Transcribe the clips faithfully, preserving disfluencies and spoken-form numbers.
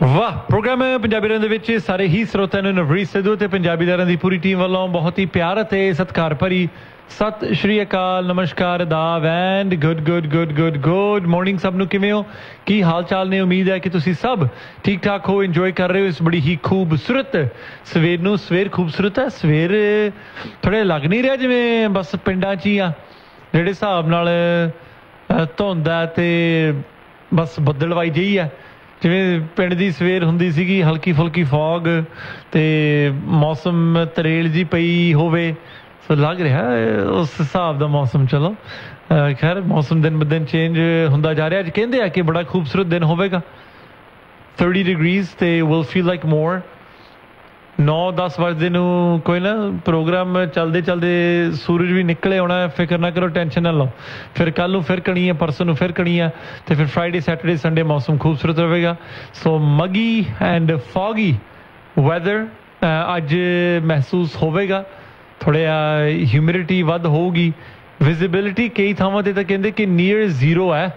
ਵਾਹ ਪ੍ਰੋਗਰਾਮ ਪੰਜਾਬੀ ਲਹਿਰਾਂ ਦੇ ਵਿੱਚ ਸਾਰੇ ਹੀ ਸਰੋਤਿਆਂ ਨੂੰ ਨਵਰੀਤ ਸਿੱਧੂ ਤੇ ਪੰਜਾਬੀ ਲਹਿਰਾਂ ਦੀ ਪੂਰੀ ਟੀਮ ਵੱਲੋਂ ਬਹੁਤ ਹੀ ਪਿਆਰ ਅਤੇ ਸਤਿਕਾਰ ਭਰੀ ਸਤਿ ਸ਼੍ਰੀ ਅਕਾਲ, ਨਮਸਕਾਰ, ਅਦਾਬ and good good good good good morning ਸਭ ਨੂੰ। ਕਿਵੇਂ ਹੋ, ਕੀ ਹਾਲ ਚਾਲ ਨੇ? ਉਮੀਦ ਹੈ ਕਿ ਤੁਸੀਂ ਸਭ ਠੀਕ ਠਾਕ ਹੋ, ਇੰਜੋਏ ਕਰ ਰਹੇ ਹੋ ਇਸ ਬੜੀ ਹੀ ਖੂਬਸੂਰਤ ਸਵੇਰ ਨੂੰ। ਸਵੇਰ ਖੂਬਸੂਰਤ ਹੈ, ਸਵੇਰ ਥੋੜ੍ਹੇ ਲੱਗ ਨਹੀਂ ਰਿਹਾ ਜਿਵੇਂ ਬਸ ਪਿੰਡਾਂ 'ਚ ਹੀ ਆ, ਜਿਹੜੇ ਹਿਸਾਬ ਨਾਲ ਧੁੰਦ ਹੈ ਅਤੇ ਬਸ ਬੱਦਲਵਾਈ ਜਿਹੀ ਆ, ਜਿਵੇਂ ਪਿੰਡ ਦੀ ਸਵੇਰ ਹੁੰਦੀ ਸੀਗੀ, ਹਲਕੀ ਫੁਲਕੀ ਫੌਗ ਅਤੇ ਮੌਸਮ ਤਰੇਲ ਜਿਹੀ ਪਈ ਹੋਵੇ। ਸੋ ਲੱਗ ਰਿਹਾ ਉਸ ਹਿਸਾਬ ਦਾ ਮੌਸਮ। ਚਲੋ ਖੈਰ, ਮੌਸਮ ਦਿਨ ਬ ਦਿਨ ਚੇਂਜ ਹੁੰਦਾ ਜਾ ਰਿਹਾ। ਅੱਜ ਕਹਿੰਦੇ ਆ ਕਿ ਬੜਾ ਖੂਬਸੂਰਤ ਦਿਨ ਹੋਵੇਗਾ, ਥਰਟੀ ਡਿਗਰੀਜ਼ ਅਤੇ ਵਿਲ ਫੀਲ ਲਾਈਕ ਮੋਰ। ਨੌ ਦਸ ਵਜੇ ਨੂੰ ਕੋਈ ਨਾ ਪ੍ਰੋਗਰਾਮ ਚੱਲਦੇ ਚੱਲਦੇ ਸੂਰਜ ਵੀ ਨਿਕਲੇ ਆਉਣਾ, ਫਿਕਰ ਨਾ ਕਰੋ, ਟੈਨਸ਼ਨ ਨਾ ਲਓ। ਫਿਰ ਕੱਲ੍ਹ ਨੂੰ ਫਿਰ ਕਣੀ ਹੈ, ਪਰਸੋਂ ਨੂੰ ਫਿਰ ਕਣੀ ਹੈ, ਅਤੇ ਫਿਰ ਫਰਾਈਡੇ ਸੈਟਰਡੇ ਸੰਡੇ ਮੌਸਮ ਖੂਬਸੂਰਤ ਰਹੇਗਾ। ਸੋ ਮਗੀ ਐਂਡ ਫੌਗੀ ਵੈਦਰ ਅੱਜ ਮਹਿਸੂਸ ਹੋਵੇਗਾ। ਥੋੜ੍ਹਾ ਜਿਹਾ ਹਿਊਮਿਡਿਟੀ ਵੱਧ ਹੋਊਗੀ, ਵਿਜ਼ੀਬਿਲਿਟੀ ਕਈ ਥਾਵਾਂ 'ਤੇ ਤਾਂ ਕਹਿੰਦੇ ਕਿ ਨੀਅਰ ਜ਼ੀਰੋ ਹੈ,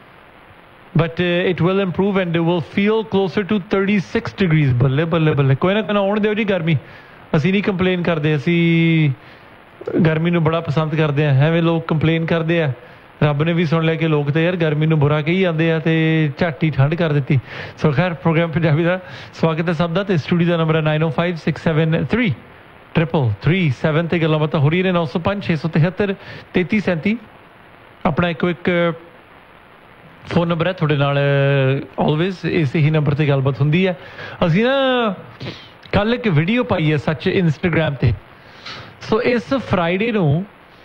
but it will improve and will feel closer two thirty six degrees. ਬੱਲੇ ਬੱਲੇ ਬੱਲੇ, ਕੋਈ ਨਾ ਕੋਈ ਨਾ ਆਉਣ ਦਿਓ ਜੀ ਗਰਮੀ। ਅਸੀਂ ਨਹੀਂ ਕੰਪਲੇਨ ਕਰਦੇ, ਅਸੀਂ ਗਰਮੀ ਨੂੰ ਬੜਾ ਪਸੰਦ ਕਰਦੇ ਹਾਂ। ਐਵੇਂ ਲੋਕ ਕੰਪਲੇਨ ਕਰਦੇ ਆ, ਰੱਬ ਨੇ ਵੀ ਸੁਣ ਲਿਆ ਕਿ ਲੋਕ ਤਾਂ ਯਾਰ ਗਰਮੀ ਨੂੰ ਬੁਰਾ ਕਹੀ ਜਾਂਦੇ ਆ ਅਤੇ ਝੱਟ ਹੀ ਠੰਡ ਕਰ ਦਿੱਤੀ। ਸੋ ਖੈਰ, ਪ੍ਰੋਗਰਾਮ ਪੰਜਾਬੀ ਦਾ ਸਵਾਗਤ ਹੈ ਸਭ ਦਾ, ਅਤੇ ਸਟੂਡੀਓ ਦਾ ਨੰਬਰ ਹੈ ਨਾਈਨ ਓ five six seven three triple three seven 'ਤੇ ਗੱਲਾਂ ਬਾਤਾਂ ਹੋ ਰਹੀਆਂ ਨੇ। ਨੌ ਸੌ ਪੰਜ ਛੇ ਸੌ ਤਿਹੱਤਰ ਤੇਤੀ ਸੈਂਤੀ ਆਪਣਾ ਇੱਕੋ ਇੱਕ ਫੋਨ ਨੰਬਰ ਹੈ ਤੁਹਾਡੇ ਨਾਲ, ਆਲਵੇਜ਼ ਇਸੇ ਹੀ ਨੰਬਰ 'ਤੇ ਗੱਲਬਾਤ ਹੁੰਦੀ ਹੈ। ਅਸੀਂ ਨਾ ਕੱਲ੍ਹ ਇੱਕ ਵੀਡੀਓ ਪਾਈ ਹੈ ਸੱਚ ਇੰਸਟਾਗ੍ਰਾਮ 'ਤੇ। ਸੋ ਇਸ ਫਰਾਈਡੇ ਨੂੰ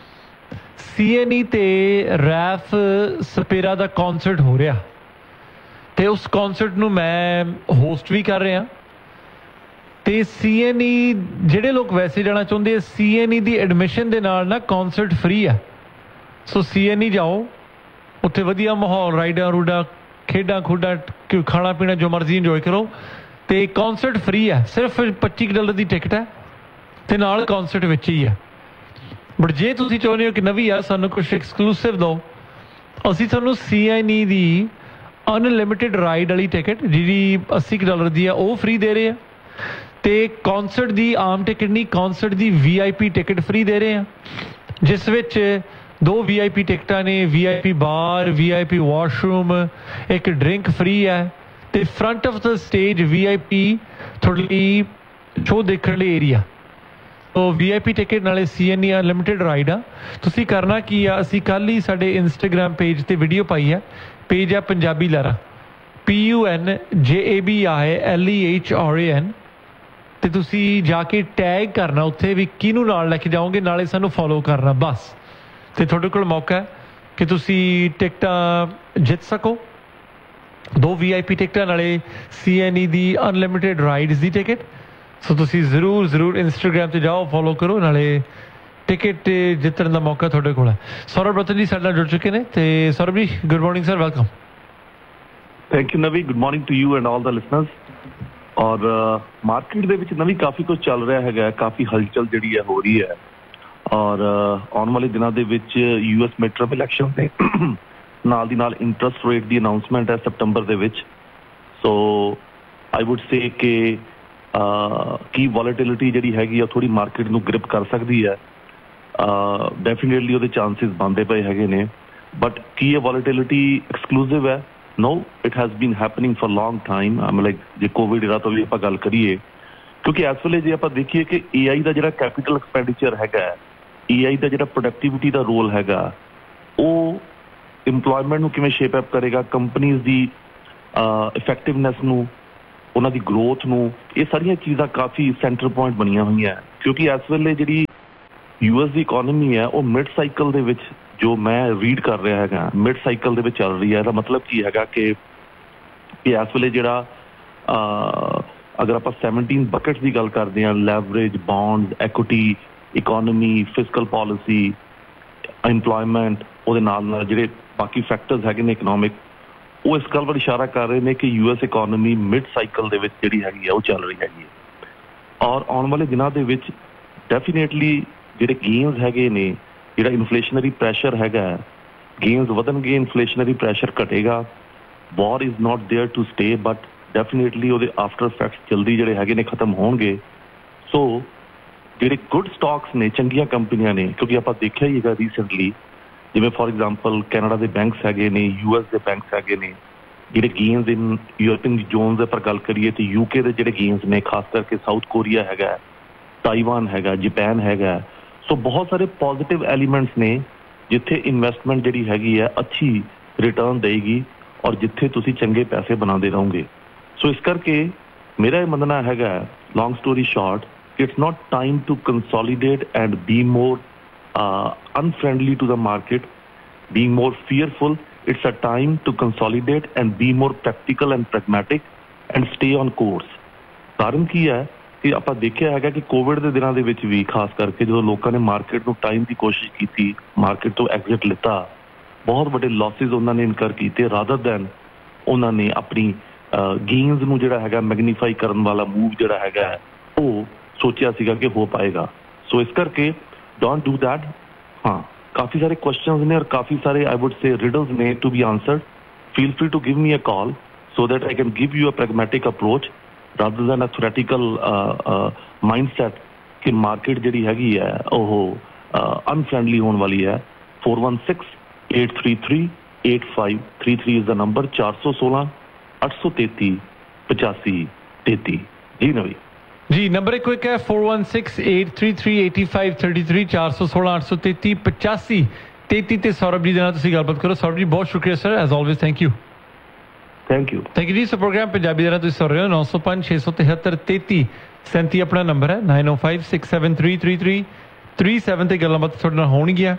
ਸੀ ਐਨ ਈ 'ਤੇ ਰੈਫ ਸਪੇਰਾ ਦਾ ਕੌਂਸਰਟ ਹੋ ਰਿਹਾ, ਅਤੇ ਉਸ ਕੌਂਸਰਟ ਨੂੰ ਮੈਂ ਹੋਸਟ ਵੀ ਕਰ ਰਿਹਾ। ਅਤੇ ਸੀ ਐਨ ਈ ਜਿਹੜੇ ਲੋਕ ਵੈਸੇ ਜਾਣਾ ਚਾਹੁੰਦੇ ਆ, ਸੀ ਐਨ ਈ ਦੀ ਐਡਮਿਸ਼ਨ ਦੇ ਨਾਲ ਨਾ ਕੌਂਸਰਟ ਫਰੀ ਆ। ਸੋ ਸੀ ਐਨ ਈ ਜਾਓ, ਉੱਥੇ ਵਧੀਆ ਮਾਹੌਲ, ਰਾਈਡਾਂ ਰੂਡਾਂ, ਖੇਡਾਂ ਖੂਡਾਂ, ਖਾਣਾ ਪੀਣਾ ਜੋ ਮਰਜ਼ੀ ਇੰਜੋਏ ਕਰੋ, ਅਤੇ ਕੌਂਸਰਟ ਫਰੀ ਹੈ। ਸਿਰਫ ਪੱਚੀ ਕੁ ਡਾਲਰ ਦੀ ਟਿਕਟ ਹੈ, ਅਤੇ ਨਾਲ ਕੌਂਸਰਟ ਵਿੱਚ ਹੀ ਹੈ। ਬਟ ਜੇ ਤੁਸੀਂ ਚਾਹੁੰਦੇ ਹੋ ਕਿ ਨਵੀਂ ਯਾਰ ਸਾਨੂੰ ਕੁਛ ਐਕਸਕਲੂਸਿਵ ਦਿਓ, ਅਸੀਂ ਤੁਹਾਨੂੰ ਸੀ ਐਨ ਈ ਦੀ ਅਨਲਿਮਿਟਿਡ ਰਾਈਡ ਵਾਲੀ ਟਿਕਟ ਜਿਹੜੀ ਅੱਸੀ ਕੁ ਡਾਲਰ ਦੀ ਆ ਉਹ ਫਰੀ ਦੇ ਰਹੇ ਆ, ਅਤੇ ਕੌਂਸਰਟ ਦੀ ਆਮ ਟਿਕਟ ਨਹੀਂ, ਕੌਂਸਰਟ ਦੀ ਵੀ ਆਈ ਪੀ ਟਿਕਟ ਫਰੀ ਦੇ ਰਹੇ ਆ, ਜਿਸ ਵਿੱਚ ਦੋ ਵੀ ਆਈ ਪੀ ਟਿਕਟਾਂ ਨੇ, ਵੀ ਆਈ ਪੀ ਬਾਰ, ਵੀ ਆਈ ਪੀ ਵਾਸ਼ਰੂਮ, ਇੱਕ ਡਰਿੰਕ ਫਰੀ ਹੈ, ਅਤੇ ਫਰੰਟ ਆਫ ਦ ਸਟੇਜ ਵੀ ਆਈ ਪੀ ਤੁਹਾਡੇ ਲਈ ਸ਼ੋਅ ਦੇਖਣ ਲਈ ਏਰੀਆ। ਉਹ ਵੀ ਆਈ ਪੀ ਟਿਕਟ ਨਾਲੇ ਸੀ ਐਨ ਈ ਅਨਲਿਮਿਟਿਡ ਰਾਈਡ ਆ। ਤੁਸੀਂ ਕਰਨਾ ਕੀ ਆ, ਅਸੀਂ ਕੱਲ੍ਹ ਹੀ ਸਾਡੇ ਇੰਸਟਾਗ੍ਰਾਮ ਪੇਜ 'ਤੇ ਵੀਡੀਓ ਪਾਈ ਹੈ, ਪੇਜ ਆ ਪੰਜਾਬੀ ਲਹਿਰਾਂ, ਪੀ ਯੂ ਐਨ ਜੇ A B I L E H R A ਐਨ, ਅਤੇ ਤੁਸੀਂ ਜਾ ਕੇ ਟੈਗ ਕਰਨਾ ਉੱਥੇ ਵੀ ਕਿਹਨੂੰ ਨਾਲ ਲੈ ਕੇ ਜਾਓਗੇ, ਨਾਲੇ ਸਾਨੂੰ ਫੋਲੋ ਕਰਨਾ ਬਸ। ਅਤੇ ਤੁਹਾਡੇ ਕੋਲ ਮੌਕਾ ਹੈ ਕਿ ਤੁਸੀਂ ਟਿਕਟਾਂ ਜਿੱਤ ਸਕੋ, ਦੋ ਵੀ ਆਈ ਪੀ ਟਿਕਟਾਂ ਨਾਲੇ ਸੀ ਐਨ ਈ ਦੀ ਅਨਲਿਮਿਟਿਡ ਰਾਈਡਸ ਦੀ ਟਿਕਟ। ਸੋ ਤੁਸੀਂ ਜ਼ਰੂਰ ਜ਼ਰੂਰ ਇੰਸਟਾਗ੍ਰਾਮ 'ਤੇ ਜਾਓ, ਫੋਲੋ ਕਰੋ, ਨਾਲੇ ਟਿਕਟ ਜਿੱਤਣ ਦਾ ਮੌਕਾ ਤੁਹਾਡੇ ਕੋਲ ਹੈ। ਸੌਰਵ ਰਤਨ ਜੀ ਸਾਡੇ ਨਾਲ ਜੁੜ ਚੁੱਕੇ ਨੇ, ਅਤੇ ਸੌਰਵ ਜੀ good morning sir, welcome. Thank you ਨਵੀ, good morning to you and all the listeners. ਔਰ ਮਾਰਕੀਟ ਦੇ ਵਿੱਚ ਨਵੀਂ ਕਾਫੀ ਕੁਝ ਚੱਲ ਰਿਹਾ ਹੈਗਾ, ਕਾਫੀ ਹਲਚਲ ਜਿਹੜੀ ਹੈ ਹੋ ਰਹੀ ਹੈ, ਔਰ ਆਉਣ ਵਾਲੇ ਦਿਨਾਂ ਦੇ ਵਿੱਚ U S mid term election ਦੇ ਨਾਲ ਦੀ ਨਾਲ ਇੰਟਰਸਟ ਰੇਟ ਦੀ ਅਨਾਊਂਸਮੈਂਟ ਹੈ ਸਤੰਬਰ ਦੇ ਵਿੱਚ। ਸੋ ਆਈ ਵੁੱਡ ਸੇ ਕਿ ਕੀ ਵੋਲੇਟਿਲਿਟੀ ਜਿਹੜੀ ਹੈਗੀ ਆ ਥੋੜ੍ਹੀ ਮਾਰਕੀਟ ਨੂੰ ਗ੍ਰਿਪ ਕਰ ਸਕਦੀ ਹੈ। ਡੈਫੀਨੇਟਲੀ ਉਹਦੇ ਚਾਂਸਿਸ ਬਣਦੇ ਪਏ ਹੈਗੇ ਨੇ, ਬਟ ਕੀ ਇਹ ਵੋਲੇਟਿਲਿਟੀ ਐਕਸਕਲੂਸਿਵ ਹੈ? ਨੋ, it has been happening for long time. Aam like ਜੇ ਕੋਵਿਡ era ਤੋਂ ਵੀ ਆਪਾਂ ਗੱਲ ਕਰੀਏ, ਕਿਉਂਕਿ ਇਸ ਵੇਲੇ ਜੇ ਆਪਾਂ ਦੇਖੀਏ ਕਿ ਏ ਆਈ ਦਾ ਜਿਹੜਾ ਕੈਪੀਟਲ ਐਕਸਪੈਂਡੀਚਰ ਹੈਗਾ, ਏ ਆਈ ਦਾ ਜਿਹੜਾ ਪ੍ਰੋਡਕਟੀਵਿਟੀ ਦਾ ਰੋਲ ਹੈਗਾ, ਉਹ ਇੰਪਲੋਇਮੈਂਟ ਨੂੰ ਕਿਵੇਂ ਸ਼ੇਪ ਅਪ ਕਰੇਗਾ, ਕੰਪਨੀਜ਼ ਦੀ ਇਫੈਕਟਿਵਨੈਸ ਨੂੰ, ਉਹਨਾਂ ਦੀ ਗਰੋਥ ਨੂੰ, ਇਹ ਸਾਰੀਆਂ ਚੀਜ਼ਾਂ ਕਾਫੀ ਸੈਂਟਰ ਪੁਆਇੰਟ ਬਣੀਆਂ ਹੋਈਆਂ। ਕਿਉਂਕਿ ਇਸ ਵੇਲੇ ਜਿਹੜੀ ਯੂ ਐਸ ਦੀ ਇਕੋਨਮੀ ਹੈ ਉਹ ਮਿਡ ਸਾਈਕਲ ਦੇ ਵਿੱਚ, ਜੋ ਮੈਂ ਰੀਡ ਕਰ ਰਿਹਾ ਹੈਗਾ, ਮਿਡ ਸਾਈਕਲ ਦੇ ਵਿੱਚ ਚੱਲ ਰਹੀ ਹੈ। ਇਹਦਾ ਮਤਲਬ ਕੀ ਹੈਗਾ ਕਿ ਇਸ ਵੇਲੇ ਜਿਹੜਾ ਅਗਰ ਆਪਾਂ ਸੈਵਨਟੀਨ ਬਕਟਸ ਦੀ ਗੱਲ ਕਰਦੇ ਹਾਂ, leverage, bonds, equity, economy, fiscal policy, employment, ਉਹਦੇ ਨਾਲ ਨਾਲ ਜਿਹੜੇ ਬਾਕੀ ਫੈਕਟਰਸ ਹੈਗੇ ਨੇ ਇਕਨੋਮਿਕ, ਉਹ ਇਸ ਗੱਲ ਵੱਲ ਇਸ਼ਾਰਾ ਕਰ ਰਹੇ ਨੇ ਕਿ U S economy mid cycle ਦੇ ਵਿੱਚ ਜਿਹੜੀ ਹੈਗੀ ਆ ਉਹ ਚੱਲ ਰਹੀ ਹੈਗੀ ਹੈ। ਔਰ ਆਉਣ ਵਾਲੇ ਦਿਨਾਂ ਦੇ ਵਿੱਚ ਡੈਫੀਨੇਟਲੀ ਜਿਹੜੇ ਗੇਨਸ ਹੈਗੇ ਨੇ, ਜਿਹੜਾ ਇਨਫਲੇਸ਼ਨਰੀ ਪ੍ਰੈਸ਼ਰ ਹੈਗਾ, gains ਵਧਣਗੇ, ਇਨਫਲੇਸ਼ਨਰੀ pressure ਘਟੇਗਾ। War is not there to stay, but definitely ਉਹਦੇ ਆਫਟਰ ਇਫੈਕਟਸ ਜਲਦੀ ਜਿਹੜੇ ਹੈਗੇ ਨੇ ਖਤਮ ਹੋਣਗੇ। ਸੋ ਜਿਹੜੇ ਗੁੱਡ ਸਟਾਕਸ ਨੇ, ਚੰਗੀਆਂ ਕੰਪਨੀਆਂ ਨੇ, ਕਿਉਂਕਿ ਆਪਾਂ ਦੇਖਿਆ ਹੀ ਹੈਗਾ ਰੀਸੈਂਟਲੀ, ਜਿਵੇਂ ਫੋਰ ਐਗਜ਼ਾਮਪਲ ਕੈਨੇਡਾ ਦੇ ਬੈਂਕਸ ਹੈਗੇ ਨੇ, ਯੂ ਐਸ ਦੇ ਬੈਂਕਸ ਹੈਗੇ ਨੇ, ਜਿਹੜੇ ਗੇਨਸ ਇਨ ਯੂਰਪੀਅਨ ਜ਼ੋਨ ਦੇ ਪਰ ਗੱਲ ਕਰੀਏ ਤੇ ਯੂਕੇ ਦੇ ਜਿਹੜੇ ਗੇਨਸ ਨੇ, ਖਾਸ ਕਰਕੇ ਸਾਊਥ ਕੋਰੀਆ ਹੈਗਾ, ਤਾਈਵਾਨ ਹੈਗਾ, ਜਾਪਾਨ ਹੈਗਾ। ਸੋ ਬਹੁਤ ਸਾਰੇ ਪੋਜ਼ੀਟਿਵ ਐਲੀਮੈਂਟਸ ਨੇ ਜਿੱਥੇ ਇਨਵੈਸਟਮੈਂਟ ਜਿਹੜੀ ਹੈਗੀ ਹੈ ਅੱਛੀ ਰਿਟਰਨ ਦੇਗੀ ਔਰ ਜਿੱਥੇ ਤੁਸੀਂ ਚੰਗੇ ਪੈਸੇ ਬਣਾਉਂਦੇ ਰਹੋਗੇ। ਸੋ ਇਸ ਕਰਕੇ ਮੇਰਾ ਇਹ ਮੰਨਣਾ ਹੈਗਾ, ਲੌਂਗ story short, it's not time to consolidate and be more uh, unfriendly to the market, being more fearful. It's a time to consolidate and be more practical and pragmatic and stay on course. ਕਾਰਨ ਕੀ ਹੈ ਕਿ ਆਪਾਂ ਦੇਖਿਆ ਹੈਗਾ ਕਿ Covid ਦੇ ਦਿਨਾਂ ਦੇ ਵਿੱਚ ਵੀ ਖਾਸ ਕਰਕੇ ਜਦੋਂ ਲੋਕਾਂ ਨੇ ਮਾਰਕੀਟ ਨੂੰ ਟਾਈਮ ਦੀ ਕੋਸ਼ਿਸ਼ ਕੀਤੀ, ਮਾਰਕੀਟ ਤੋਂ ਐਗਜ਼ਿਟ ਲਿੱਤਾ, ਬਹੁਤ ਵੱਡੇ ਲਾਸਿਸ ਉਹਨਾਂ ਨੇ ਇਨਕਰ ਕੀਤੇ ਰਾਦਰ ਦੈਨ ਉਹਨਾਂ ਨੇ ਆਪਣੀ ਗੇਨਸ ਨੂੰ ਜਿਹੜਾ ਹੈਗਾ ਮੈਗਨੀਫਾਈ ਕਰਨ ਵਾਲਾ ਮੂਵ ਜਿਹੜਾ ਹੈਗਾ ਉਹ ਸੋਚਿਆ ਸੀਗਾ ਕਿ ਹੋ ਪਾਏਗਾ। ਸੋ ਇਸ ਕਰਕੇ ਡੋਂਟ ਡੂ ਦੈਟ। ਹਾਂ, ਕਾਫੀ ਸਾਰੇ ਕੁਐਸਚਨਸ ਨੇ ਔਰ ਕਾਫੀ ਸਾਰੇ ਆਈ ਵੁੱਡ ਸੇ ਰਿਡਲਸ ਨੇ to be ਆਨਸਰਡ। Feel free to give me a call so that I can give you a ਪ੍ਰੈਗਮੈਟਿਕ approach rather then a theoretical mindset ਕਿ ਮਾਰਕੀਟ ਜਿਹੜੀ ਹੈਗੀ ਹੈ ਉਹ ਅਨਫ੍ਰੈਂਡਲੀ ਹੋਣ ਵਾਲੀ ਹੈ। four one six eight three three eight five three three is the number, ਚਾਰ ਸੌ ਸੋਲਾਂ ਅੱਠ ਸੌ ਤੇਤੀ ਪਚਾਸੀ ਤੇਤੀ। ਜੀ ਨਵੀ जी, नंबर एक क्विक है four one six eight three three eighty five thirty three चार सौ सोलह आठ सौ तेती पचासी तेती ਤੇ ਸੌਰਵ ਜੀ ਦੇ ਨਾਲ ਤੁਸੀਂ ਗੱਲਬਾਤ ਕਰੋ। ਸੌਰਵ ਜੀ ਬਹੁਤ ਸ਼ੁਕਰੀਆ sir, as always thank you. Thank you thank you ਜੀ। ਸੋ ਪ੍ਰੋਗਰਾਮ ਪੰਜਾਬੀ ਦੇ ਨਾਲ ਤੁਸੀਂ ਸੁਣ ਰਹੇ ਹੋ ਨੌ ਸੌ ਪੰਜ ਛੇ ਸੌ ਤਿਹੱਤਰ ਤੇਤੀ ਸੈਂਤੀ ਆਪਣਾ ਨੰਬਰ ਹੈ, ਨਾਈਨ ਓ five six seven three three three three seven ਤੇ ਗੱਲਾਂ ਬਾਤ ਤੁਹਾਡੇ ਨਾਲ ਹੋਣਗੀਆਂ,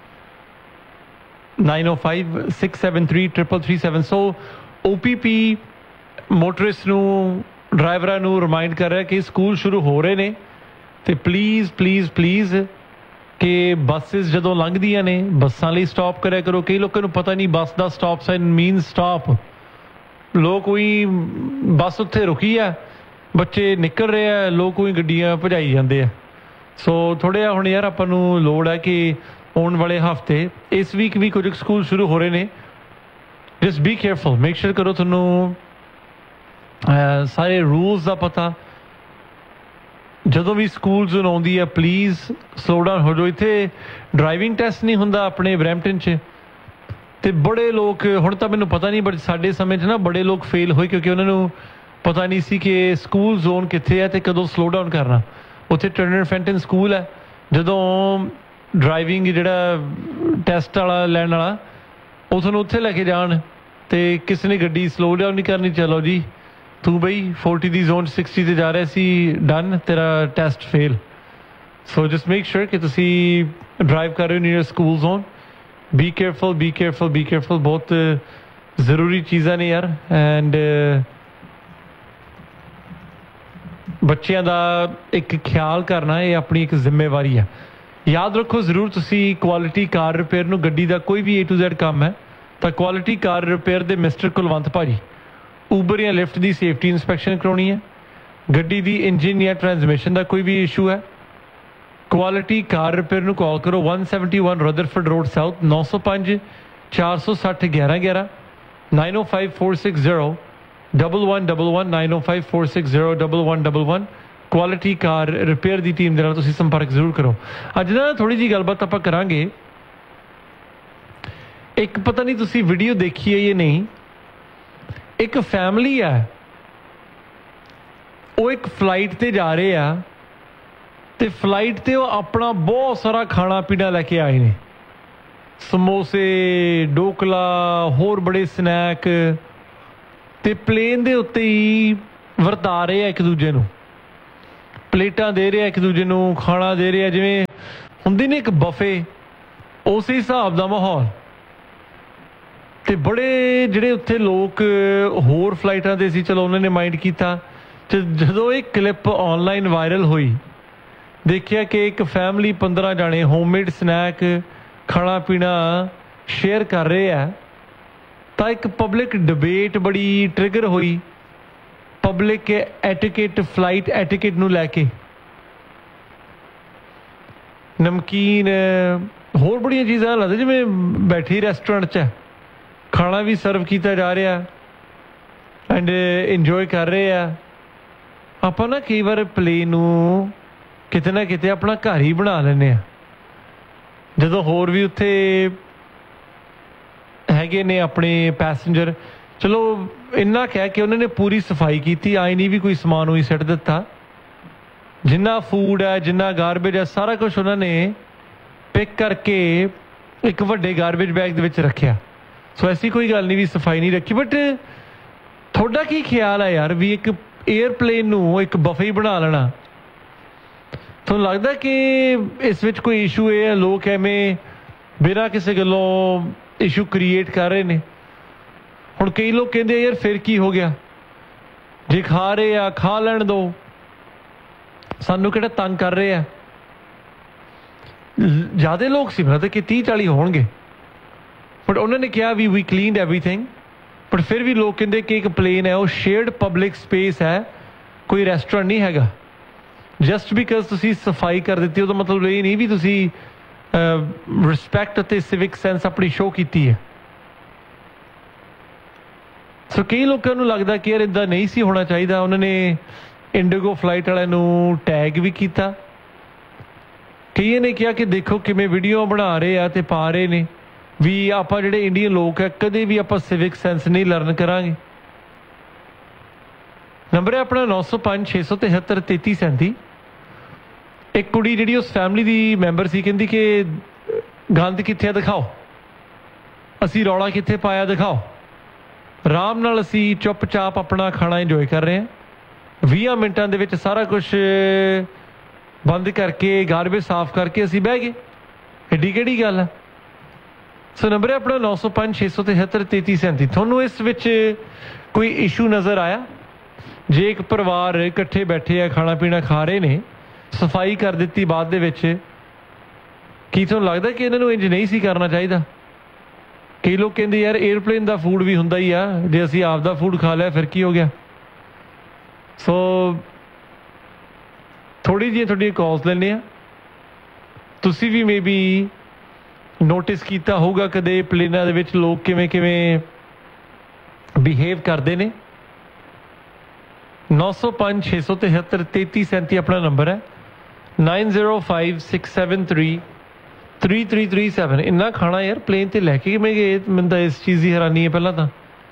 ਨਾਈਨ ਓ five six seven three triple three seven. ਸੋ ਓ ਪੀ ਪੀ ਮੋਟਰਿਸਟ ਨੂੰ, ਡਰਾਈਵਰਾਂ ਨੂੰ ਰਿਮਾਈਂਡ ਕਰ ਰਿਹਾ ਕਿ ਸਕੂਲ ਸ਼ੁਰੂ ਹੋ ਰਹੇ ਨੇ ਅਤੇ ਪਲੀਜ਼ ਪਲੀਜ਼ ਪਲੀਜ਼ ਕਿ ਬੱਸਿਸ ਜਦੋਂ ਲੰਘਦੀਆਂ ਨੇ ਬੱਸਾਂ ਲਈ ਸਟਾਪ ਕਰਿਆ ਕਰੋ। ਕਈ ਲੋਕਾਂ ਨੂੰ ਪਤਾ ਨਹੀਂ ਬੱਸ ਦਾ ਸਟਾਪ ਸਾਈਨ ਮੀਨ ਸਟਾਪ। ਲੋਕ ਉਹੀ ਬੱਸ ਉੱਥੇ ਰੁਕੀ ਆ, ਬੱਚੇ ਨਿਕਲ ਰਹੇ ਆ, ਲੋਕ ਉਹੀ ਗੱਡੀਆਂ ਭਜਾਈ ਜਾਂਦੇ ਆ। ਸੋ ਥੋੜ੍ਹਾ ਜਿਹਾ ਹੁਣ ਯਾਰ ਆਪਾਂ ਨੂੰ ਲੋੜ ਹੈ ਕਿ ਆਉਣ ਵਾਲੇ ਹਫ਼ਤੇ, ਇਸ ਵੀਕ ਵੀ ਕੁਝ ਸਕੂਲ ਸ਼ੁਰੂ ਹੋ ਰਹੇ ਨੇ, just B careful, make sure ਕਰੋ ਤੁਹਾਨੂੰ ਸਾਰੇ ਰੂਲਸ ਦਾ ਪਤਾ। ਜਦੋਂ ਵੀ ਸਕੂਲਸ ਨੂੰ ਆਉਂਦੀ ਹੈ ਪਲੀਜ਼ ਸਲੋ ਡਾਊਨ ਹੋ ਜਾਓ। ਇੱਥੇ ਡਰਾਈਵਿੰਗ ਟੈਸਟ ਨਹੀਂ ਹੁੰਦਾ ਆਪਣੇ ਬਰੈਂਪਟਨ 'ਚ, ਅਤੇ ਬੜੇ ਲੋਕ, ਹੁਣ ਤਾਂ ਮੈਨੂੰ ਪਤਾ ਨਹੀਂ ਬਟ ਸਾਡੇ ਸਮੇਂ 'ਚ ਨਾ ਬੜੇ ਲੋਕ ਫੇਲ ਹੋਏ ਕਿਉਂਕਿ ਉਹਨਾਂ ਨੂੰ ਪਤਾ ਨਹੀਂ ਸੀ ਕਿ ਸਕੂਲ ਜ਼ੋਨ ਕਿੱਥੇ ਹੈ ਅਤੇ ਕਦੋਂ ਸਲੋ ਡਾਊਨ ਕਰਨਾ। ਉੱਥੇ ਟਰਨਰ ਫੈਂਟਨ ਸਕੂਲ ਹੈ, ਜਦੋਂ ਡਰਾਈਵਿੰਗ ਜਿਹੜਾ ਟੈਸਟ ਵਾਲਾ ਲੈਣ ਵਾਲਾ ਉਹ ਤੁਹਾਨੂੰ ਉੱਥੇ ਲੈ ਕੇ ਜਾਣ ਅਤੇ ਕਿਸੇ ਨੇ ਗੱਡੀ ਸਲੋ ਡਾਊਨ ਨਹੀਂ ਕਰਨੀ, ਚਲੋ ਜੀ ਤੂੰ ਬਈ ਫੋਰਟੀ ਦੀ ਜ਼ੋਨ ਸਿਕਸਟੀ 'ਤੇ ਜਾ ਰਿਹਾ ਸੀ, ਡਨ, ਤੇਰਾ ਟੈਸਟ ਫੇਲ। ਸੋ ਜਸਟ ਮੇਕ ਸ਼ੋਰ ਕਿ ਤੁਸੀਂ ਡਰਾਈਵ ਕਰ ਰਹੇ ਹੋ near school zone. B careful B careful B careful ਬਹੁਤ ਜ਼ਰੂਰੀ ਚੀਜ਼ਾਂ ਨੇ ਯਾਰ। ਐਂਡ ਬੱਚਿਆਂ ਦਾ ਇੱਕ ਖਿਆਲ ਕਰਨਾ ਇਹ ਆਪਣੀ ਇੱਕ ਜ਼ਿੰਮੇਵਾਰੀ ਆ। ਯਾਦ ਰੱਖੋ ਜ਼ਰੂਰ, ਤੁਸੀਂ ਕੁਆਲਿਟੀ ਕਾਰ ਰਿਪੇਅਰ ਨੂੰ, ਗੱਡੀ ਦਾ ਕੋਈ ਵੀ ਏ ਟੂ ਜ਼ੈਡ ਕੰਮ ਹੈ ਤਾਂ ਕੁਆਲਿਟੀ ਕਾਰ ਰਿਪੇਅਰ ਦੇ ਮਿਸਟਰ ਕੁਲਵੰਤ ਭਾਜੀ, ਊਬਰ ਜਾਂ ਲਿਫਟ ਦੀ ਸੇਫਟੀ ਇੰਸਪੈਕਸ਼ਨ ਕਰਾਉਣੀ ਹੈ, ਗੱਡੀ ਦੀ ਇੰਜਨ ਜਾਂ ਟਰਾਂਸਮਿਸ਼ਨ ਦਾ ਕੋਈ ਵੀ ਇਸ਼ੂ ਹੈ, ਕੁਆਲਿਟੀ ਕਾਰ ਰਿਪੇਅਰ ਨੂੰ ਕਾਲ ਕਰੋ one seventy-one Rutherford road south, ਨੌ ਸੌ ਪੰਜ ਚਾਰ ਸੌ ਸੱਠ ਗਿਆਰਾਂ ਗਿਆਰਾਂ, ਨਾਈਨ ਓ five four six zero double one double one, nine ਓ five four six zero double one double one. Quality ਕਾਰ ਰਿਪੇਅਰ ਦੀ ਟੀਮ ਦੇ ਨਾਲ ਤੁਸੀਂ ਸੰਪਰਕ ਜ਼ਰੂਰ ਕਰੋ। ਅੱਜ ਨਾ ਥੋੜ੍ਹੀ ਜਿਹੀ ਗੱਲਬਾਤ ਆਪਾਂ ਕਰਾਂਗੇ। ਇੱਕ ਪਤਾ ਨਹੀਂ ਤੁਸੀਂ ਵੀਡੀਓ ਦੇਖੀ ਹੈ ਜਾਂ ਨਹੀਂ, ਇੱਕ ਫੈਮਿਲੀ ਆ, ਉਹ ਇੱਕ ਫਲਾਈਟ 'ਤੇ ਜਾ ਰਹੇ ਆ ਅਤੇ ਫਲਾਈਟ 'ਤੇ ਉਹ ਆਪਣਾ ਬਹੁਤ ਸਾਰਾ ਖਾਣਾ ਪੀਣਾ ਲੈ ਕੇ ਆਏ ਨੇ, ਸਮੋਸੇ, ਢੋਕਲਾ, ਹੋਰ ਬੜੇ ਸਨੈਕ, ਅਤੇ ਪਲੇਨ ਦੇ ਉੱਤੇ ਹੀ ਵਰਤਾ ਰਹੇ ਆ ਇੱਕ ਦੂਜੇ ਨੂੰ, ਪਲੇਟਾਂ ਦੇ ਰਹੇ ਆ ਇੱਕ ਦੂਜੇ ਨੂੰ, ਖਾਣਾ ਦੇ ਰਹੇ ਆ, ਜਿਵੇਂ ਹੁੰਦੀ ਨੇ ਇੱਕ ਬਫੇ, ਉਸੇ ਹਿਸਾਬ ਦਾ ਮਾਹੌਲ। ਅਤੇ ਬੜੇ ਜਿਹੜੇ ਉੱਥੇ ਲੋਕ ਹੋਰ ਫਲਾਈਟਾਂ 'ਤੇ ਸੀ, ਚਲੋ ਉਹਨਾਂ ਨੇ ਮਾਈਂਡ ਕੀਤਾ। ਅਤੇ ਜਦੋਂ ਇਹ ਕਲਿੱਪ ਔਨਲਾਈਨ ਵਾਇਰਲ ਹੋਈ, ਦੇਖਿਆ ਕਿ ਇੱਕ ਫੈਮਿਲੀ ਪੰਦਰਾਂ ਜਾਣੇ ਹੋਮਮੇਡ ਸਨੈਕ, ਖਾਣਾ ਪੀਣਾ ਸ਼ੇਅਰ ਕਰ ਰਹੇ ਆ, ਤਾਂ ਇੱਕ ਪਬਲਿਕ ਡਿਬੇਟ ਬੜੀ ਟ੍ਰਿਗਰ ਹੋਈ ਪਬਲਿਕ ਐਟੀਕੇਟ, ਫਲਾਈਟ ਐਟੀਕੇਟ ਨੂੰ ਲੈ ਕੇ। ਨਮਕੀਨ, ਹੋਰ ਬੜੀਆਂ ਚੀਜ਼ਾਂ ਲੱਗਦਾ ਜਿਵੇਂ ਬੈਠੀ ਰੈਸਟੋਰੈਂਟ 'ਚ ਖਾਣਾ ਵੀ ਸਰਵ ਕੀਤਾ ਜਾ ਰਿਹਾ। ਐਂਡ ਇੰਜੋਏ ਕਰ ਰਹੇ ਆ। ਆਪਾਂ ਨਾ ਕਈ ਵਾਰ ਪਲੇਨ ਨੂੰ ਕਿਤੇ ਨਾ ਕਿਤੇ ਆਪਣਾ ਘਰ ਹੀ ਬਣਾ ਲੈਂਦੇ ਆ, ਜਦੋਂ ਹੋਰ ਵੀ ਉੱਥੇ ਹੈਗੇ ਨੇ ਆਪਣੇ ਪੈਸੇਂਜਰ। ਚਲੋ ਇੰਨਾ ਕਹਿ ਕੇ ਉਹਨਾਂ ਨੇ ਪੂਰੀ ਸਫਾਈ ਕੀਤੀ, ਆਈ ਨਹੀਂ ਵੀ ਕੋਈ ਸਮਾਨ ਉਹੀ ਸਿੱਟ ਦਿੱਤਾ। ਜਿੰਨਾ ਫੂਡ ਹੈ, ਜਿੰਨਾ ਗਾਰਬੇਜ ਹੈ, ਸਾਰਾ ਕੁਛ ਉਹਨਾਂ ਨੇ ਪਿਕ ਕਰਕੇ ਇੱਕ ਵੱਡੇ ਗਾਰਬੇਜ ਬੈਗ ਦੇ ਵਿੱਚ ਰੱਖਿਆ। ਸੋ ਐਸੀ ਕੋਈ ਗੱਲ ਨਹੀਂ ਵੀ ਸਫਾਈ ਨਹੀਂ ਰੱਖੀ। ਬਟ ਤੁਹਾਡਾ ਕੀ ਖਿਆਲ ਹੈ ਯਾਰ ਵੀ ਇੱਕ ਏਅਰਪਲੇਨ ਨੂੰ ਇੱਕ ਬਫੇ ਬਣਾ ਲੈਣਾ, ਤੁਹਾਨੂੰ ਲੱਗਦਾ ਕਿ ਇਸ ਵਿੱਚ ਕੋਈ ਇਸ਼ੂ ਇਹ ਹੈ ਲੋਕ ਐਵੇਂ ਬਿਨਾਂ ਕਿਸੇ ਗੱਲੋਂ ਇਸ਼ੂ ਕ੍ਰੀਏਟ ਕਰ ਰਹੇ ਨੇ? ਹੁਣ ਕਈ ਲੋਕ ਕਹਿੰਦੇ ਯਾਰ ਫਿਰ ਕੀ ਹੋ ਗਿਆ, ਜੇ ਖਾ ਰਹੇ ਆ ਖਾ ਲੈਣ ਦਿਓ, ਸਾਨੂੰ ਕਿਹੜਾ ਤੰਗ ਕਰ ਰਹੇ ਆ। ਜ਼ਿਆਦਾ ਲੋਕ ਸੀ ਮਤਲਬ ਕਿ ਤੀਹ ਚਾਲੀ ਹੋਣਗੇ, ਬਟ ਉਹਨਾਂ ਨੇ ਕਿਹਾ ਵੀ ਵੀ ਕਲੀਨਡ ਐਵਰੀਥਿੰਗ। ਬਟ ਫਿਰ ਵੀ ਲੋਕ ਕਹਿੰਦੇ ਕਿ ਇੱਕ ਪਲੇਨ ਹੈ ਉਹ ਸ਼ੇਅਰਡ ਪਬਲਿਕ ਸਪੇਸ ਹੈ, ਕੋਈ ਰੈਸਟੋਰੈਂਟ ਨਹੀਂ ਹੈਗਾ। ਜਸਟ ਬਿਕਾਜ਼ ਤੁਸੀਂ ਸਫਾਈ ਕਰ ਦਿੱਤੀ ਉਹਦਾ ਮਤਲਬ ਇਹ ਨਹੀਂ ਵੀ ਤੁਸੀਂ ਰਿਸਪੈਕਟ ਅਤੇ ਸਿਵਿਕ ਸੈਂਸ ਆਪਣੀ ਸ਼ੋਅ ਕੀਤੀ ਹੈ। ਸੋ ਕਈ ਲੋਕਾਂ ਨੂੰ ਲੱਗਦਾ ਕਿ ਯਾਰ ਇੱਦਾਂ ਨਹੀਂ ਸੀ ਹੋਣਾ ਚਾਹੀਦਾ। ਉਹਨਾਂ ਨੇ ਇੰਡੀਗੋ ਫਲਾਈਟ ਵਾਲਿਆਂ ਨੂੰ ਟੈਗ ਵੀ ਕੀਤਾ। ਕਈਆਂ ਨੇ ਕਿਹਾ ਕਿ ਦੇਖੋ ਕਿਵੇਂ ਵੀਡੀਓ ਬਣਾ ਰਹੇ ਆ ਤੇ ਪਾ ਰਹੇ ਨੇ ਵੀ ਆਪਾਂ ਜਿਹੜੇ ਇੰਡੀਅਨ ਲੋਕ ਹੈ ਕਦੇ ਵੀ ਆਪਾਂ ਸਿਵਿਕ ਸੈਂਸ ਨਹੀਂ ਲਰਨ ਕਰਾਂਗੇ। ਨੰਬਰ ਹੈ ਆਪਣਾ ਨੌ ਸੌ ਪੰਜ ਛੇ ਸੌ ਤਿਹੱਤਰ ਤੇਤੀ ਸੈਂਤੀ। ਇੱਕ ਕੁੜੀ ਜਿਹੜੀ ਉਸ ਫੈਮਿਲੀ ਦੀ ਮੈਂਬਰ ਸੀ ਕਹਿੰਦੀ ਕਿ ਗੰਦ ਕਿੱਥੇ ਦਿਖਾਓ, ਅਸੀਂ ਰੌਲਾ ਕਿੱਥੇ ਪਾਇਆ ਦਿਖਾਓ। ਆਰਾਮ ਨਾਲ ਅਸੀਂ ਚੁੱਪ-ਚਾਪ ਆਪਣਾ ਖਾਣਾ ਇੰਜੋਏ ਕਰ ਰਹੇ ਹਾਂ। ਵੀਹਾਂ ਮਿੰਟਾਂ ਦੇ ਵਿੱਚ ਸਾਰਾ ਕੁਛ ਬੰਦ ਕਰਕੇ ਗਾਰਬੇਜ ਸਾਫ਼ ਕਰਕੇ ਅਸੀਂ ਬਹਿ ਗਏ, ਐਡੀ ਕਿਹੜੀ ਗੱਲ ਹੈ। ਸੋ ਨੰਬਰ ਹੈ ਆਪਣਾ ਨੌ ਸੌ ਪੰਜ ਛੇ ਸੌ ਤਿਹੱਤਰ ਤੇਤੀ ਸੈਂਤੀ। ਤੁਹਾਨੂੰ ਇਸ ਵਿੱਚ ਕੋਈ ਇਸ਼ੂ ਨਜ਼ਰ ਆਇਆ? ਜੇ ਇੱਕ ਪਰਿਵਾਰ ਇਕੱਠੇ ਬੈਠੇ ਆ ਖਾਣਾ ਪੀਣਾ ਖਾ ਰਹੇ ਨੇ, ਸਫਾਈ ਕਰ ਦਿੱਤੀ ਬਾਅਦ ਦੇ ਵਿੱਚ, ਕੀ ਤੁਹਾਨੂੰ ਲੱਗਦਾ ਕਿ ਇਹਨਾਂ ਨੂੰ ਇੰਜ ਨਹੀਂ ਸੀ ਕਰਨਾ ਚਾਹੀਦਾ? ਕਈ ਲੋਕ ਕਹਿੰਦੇ ਯਾਰ ਏਅਰਪਲੇਨ ਦਾ ਫੂਡ ਵੀ ਹੁੰਦਾ ਹੀ ਆ, ਜੇ ਅਸੀਂ ਆਪ ਦਾ ਫੂਡ ਖਾ ਲਿਆ ਫਿਰ ਕੀ ਹੋ ਗਿਆ। ਸੋ ਥੋੜ੍ਹੀ ਜਿਹੀ ਤੁਹਾਡੀਆਂ ਕਾਲਸ ਲੈਂਦੇ ਆ। ਤੁਸੀਂ ਵੀ ਮੇ ਬੀ ਨੋਟਿਸ ਕੀਤਾ ਹੋਊਗਾ ਕਦੇ ਪਲੇਨਾਂ ਦੇ ਵਿੱਚ ਲੋਕ ਕਿਵੇਂ ਕਿਵੇਂ ਬਿਹੇਵ ਕਰਦੇ ਨੇ। ਨੌ ਸੌ ਪੰਜ ਛੇ ਸੌ ਤਿਹੱਤਰ ਤੇਤੀ ਸੈਂਤੀ ਆਪਣਾ ਨੰਬਰ ਹੈ। Nine zero five six seven three three three three seven. ਇੰਨਾ ਖਾਣਾ ਯਾਰ ਪਲੇਨ 'ਤੇ ਲੈ ਕੇ ਕਿਵੇਂ ਗਏ? ਮੈਨੂੰ ਤਾਂ ਇਸ ਚੀਜ਼ ਦੀ ਹੈਰਾਨੀ ਹੈ ਪਹਿਲਾਂ ਤਾਂ,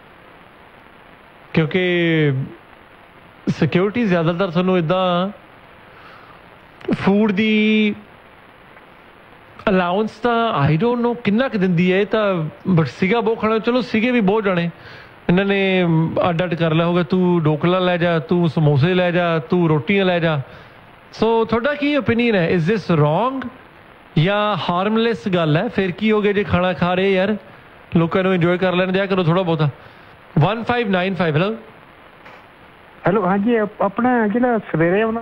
ਕਿਉਂਕਿ ਸਿਕਿਉਰਿਟੀ ਜ਼ਿਆਦਾਤਰ ਤੁਹਾਨੂੰ ਇੱਦਾਂ ਫੂਡ ਦੀ ਅਲਾਊਂਸ ਤਾਂ ਆਈ ਡੋਂਟ ਨੋ ਕਿੰਨਾ ਕੁ ਦਿੰਦੀ ਹੈ। ਇਹ ਤਾਂ ਬਟ ਸੀਗਾ ਬਹੁਤ ਖਾਣਾ, ਚਲੋ ਸੀਗੇ ਵੀ ਬਹੁਤ ਜਾਣੇ, ਇਹਨਾਂ ਨੇ ਅੱਡ ਅੱਡ ਕਰ ਲਿਆ ਹੋਗਾ, ਤੂੰ ਢੋਕਲਾ ਲੈ ਜਾ, ਤੂੰ ਸਮੋਸੇ ਲੈ ਜਾ, ਤੂੰ ਰੋਟੀਆਂ ਲੈ ਜਾ। ਸੋ ਤੁਹਾਡਾ ਕੀ ਓਪੀਨੀਅਨ ਹੈ? ਇਜ਼ ਦਿਸ ਰੋਂਗ ਜਾਂ ਹਾਰਮਲੈਸ ਗੱਲ ਹੈ? ਫਿਰ ਕੀ ਹੋ ਗਿਆ ਜੇ ਖਾਣਾ ਖਾ ਰਹੇ ਯਾਰ, ਲੋਕਾਂ ਨੂੰ ਇੰਜੋਏ ਕਰ ਲੈਣ ਦਿਆ ਕਰੋ ਥੋੜ੍ਹਾ ਬਹੁਤਾ। One five nine five. Hello hello ਹਾਂਜੀ, ਆਪਣਾ ਜਿਹੜਾ ਸਵੇਰੇ ਆਉਣਾ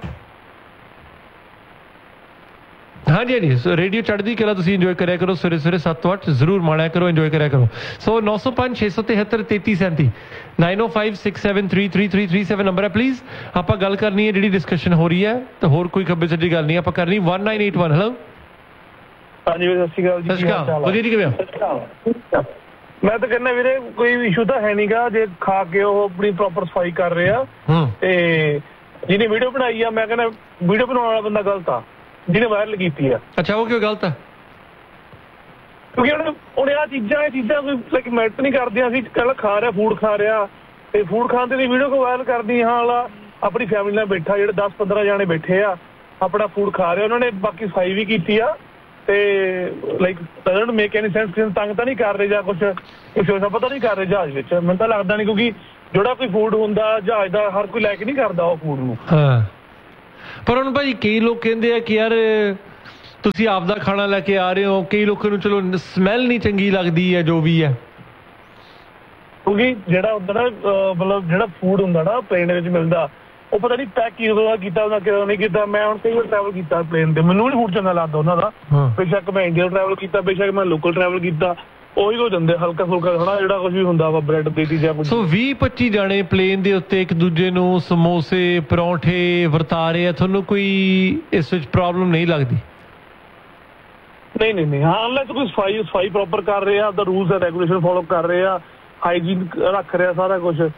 ਹਾਂਜੀ ਹਾਂਜੀ ਸੋ ਰੇਡੀਓ ਚੜ੍ਹਦੀ ਕਲਾ ਤੁਸੀਂ ਇੰਜੋਏ ਕਰਿਆ ਕਰੋ ਸਵੇਰੇ ਸਵੇਰੇ ਸੱਤ ਤੋਂ ਅੱਠ ਜ਼ਰੂਰ ਮਾਣਿਆ ਕਰੋ, ਇੰਜੋਏ ਕਰਿਆ ਕਰੋ। ਸੋ ਨੌ ਸੌ ਪੰਜ ਛੇ ਸੌ ਤਿਹੱਤਰ ਤੇਤੀ ਸੈਂਤੀ ਨਾਈਨ ਓ five six seven three three three three seven number ਹੈ। ਪਲੀਜ਼ ਆਪਾਂ ਗੱਲ ਕਰਨੀ ਹੈ, ਜਿਹੜੀ ਡਿਸਕਸ਼ਨ ਹੋ ਰਹੀ ਹੈ ਤਾਂ ਹੋਰ ਕੋਈ ਖੱਬੇ ਸੱਜੀ ਗੱਲ ਨਹੀਂ ਆਪਾਂ ਕਰਨੀ। One nine eight one. Hello ਹਾਂਜੀ ਸਤਿ ਸ਼੍ਰੀ ਅਕਾਲ ਜੀ। ਸਤਿ ਸ਼੍ਰੀ ਅਕਾਲ, ਵਧੀਆ ਜੀ, ਕਿਵੇਂ ਹੋ? ਮੈਂ ਤਾਂ ਕਹਿੰਦਾ ਵੀਰੇ ਕੋਈ ਇਸ਼ੂ ਤਾਂ ਹੈ ਨੀ ਗਾ, ਜੇ ਖਾ ਕੇ ਉਹ ਆਪਣੀ ਪ੍ਰੋਪਰ ਸਫਾਈ ਕਰ ਰਹੇ ਆ। ਤੇ ਜਿਹਨੇ ਵੀਡੀਓ ਬਣਾਈ ਆ, ਮੈਂ ਕਹਿੰਦਾ ਵੀਡੀਓ ਬਣਾਉਣ ਵਾਲਾ ਬੰਦਾ ਗਲਤ ਆ ਜਿਹਨੇ ਵਾਇਰਲ ਕੀਤੀ ਆ। ਅੱਛਾ, ਉਹ ਕਿਉਂ ਗਲਤ ਆ? ਕਿਉਂਕਿ ਉਹਨੇ ਉਹਨੇ ਆਹ ਚੀਜ਼ਾਂ ਇਹ ਚੀਜ਼ਾਂ ਕੋਈ ਲਾਈਕ ਮੈਟਰ ਨਹੀਂ ਕਰਦੀਆਂ। ਅਸੀਂ ਕੱਲ ਖਾ ਰਿਹਾ ਫੂਡ ਖਾ ਰਿਹਾ ਤੇ ਫੂਡ ਖਾਣ ਤੇ ਵੀਡੀਓ ਕੋ ਵਾਇਰਲ ਕਰਦੀ ਹਾਂ। ਵਾਲਾ ਆਪਣੀ ਫੈਮਿਲੀ ਨਾਲ ਬੈਠਾ, ਜਿਹੜੇ ਦਸ ਪੰਦਰਾਂ ਜਾਣੇ ਬੈਠੇ ਆ, ਆਪਣਾ ਫੂਡ ਖਾ ਰਹੇ, ਉਹਨਾਂ ਨੇ ਬਾਕੀ ਸਫਾਈ ਵੀ ਕੀਤੀ ਆ। ਤੇ like doesn't make any sense, ਕਿਸੇ ਨੂੰ ਤੰਗ ਤਾਂ ਨਹੀਂ ਕਰ ਰਹੇ ਜਾਂ ਕੁਛ ਕੁਛ ਪਤਾ ਨਹੀਂ ਕਰ ਰਹੇ ਜਹਾਜ਼ ਵਿੱਚ। ਮੈਨੂੰ ਤਾਂ ਲੱਗਦਾ ਨਹੀਂ, ਕਿਉਂਕਿ ਜਿਹੜਾ ਕੋਈ ਫੂਡ ਹੁੰਦਾ ਜਹਾਜ਼ ਦਾ ਹਰ ਕੋਈ ਲੈ ਕੇ ਨਹੀਂ ਕਰਦਾ ਉਹ ਫੂਡ ਨੂੰ। ਹਾਂ, ਪਰ ਹੁਣ ਭਾਈ ਕਈ ਲੋਕ ਕਹਿੰਦੇ ਆ ਕਿ ਯਾਰ ਤੁਸੀਂ ਆਪਦਾ ਖਾਣਾ ਲੈ ਕੇ ਆ ਰਹੇ ਹੋ, ਕਈ ਲੋਕਾਂ ਨੂੰ ਚਲੋ ਸਮੈਲ ਨਹੀਂ ਚੰਗੀ ਲੱਗਦੀ ਹੈ ਜੋ ਵੀ ਹੈ। ਕਿਉਂਕਿ ਜਿਹੜਾ ਹੁੰਦਾ ਨਾ ਮਤਲਬ ਜਿਹੜਾ ਫੂਡ ਹੁੰਦਾ ਨਾ ਪਲੇਨ ਦੇ ਵਿੱਚ ਮਿਲਦਾ, ਉਹ ਪਤਾ ਨਹੀਂ ਪੈਕ ਕਿਦੋਂ ਕੀਤਾ ਉਹਨਾਂ ਕਿਦੋਂ ਨਹੀਂ ਕੀਤਾ। ਮੈਂ ਹੁਣ ਕਈ ਵਾਰ ਟਰੈਵਲ ਕੀਤਾ ਪਲੇਨ ਤੇ, ਮੈਨੂੰ ਨਹੀਂ ਫੂਡ ਚੰਗਾ ਲੱਗਦਾ ਉਹਨਾਂ ਦਾ। ਬੇਸ਼ੱਕ ਮੈਂ ਇੰਡੀਆ ਟਰੈਵਲ ਕੀਤਾ, ਬੇਸ਼ੱਕ ਮੈਂ ਲੋਕਲ ਟਰੈਵਲ ਕੀਤਾ, ਉਹੀ ਕੁਝ ਦਿੰਦੇ ਹਲਕਾ ਫੁਲਕਾ ਖਾਣਾ, ਜਿਹੜਾ ਕੁਝ ਵੀ ਹੁੰਦਾ ਵਾ ਬ੍ਰੈਡ ਦੇਤੀ ਜਾਂ ਕੁਝ। ਸੋ ਵੀਹ ਪੱਚੀ ਜਾਣੇ ਪਲੇਨ ਦੇ ਉੱਤੇ ਇੱਕ ਦੂਜੇ ਨੂੰ ਸਮੋਸੇ ਪਰੌਂਠੇ ਵਰਤਾ ਰਹੇ ਆ, ਤੁਹਾਨੂੰ ਕੋਈ ਇਸ ਵਿੱਚ ਪ੍ਰੋਬਲਮ ਨਹੀਂ ਲੱਗਦੀ? ਨਹੀਂ ਨਹੀਂ ਨਹੀਂ ਹਾਂ, ਅਨਲੈਸ ਕੋਈ ਸਫਾਈ ਸਫਾਈ ਪ੍ਰੋਪਰ ਕਰ ਰਹੇ ਆ, ਆਪਦਾ ਰੂਲਸ ਐਂਡ ਰੈਗੂਲੇਸ਼ਨ ਫੋਲੋ ਕਰ ਰਹੇ ਆ, ਹਾਈਜੀਨ ਰੱਖ ਰਿਹਾ ਸਾਰਾ ਕੁਝ,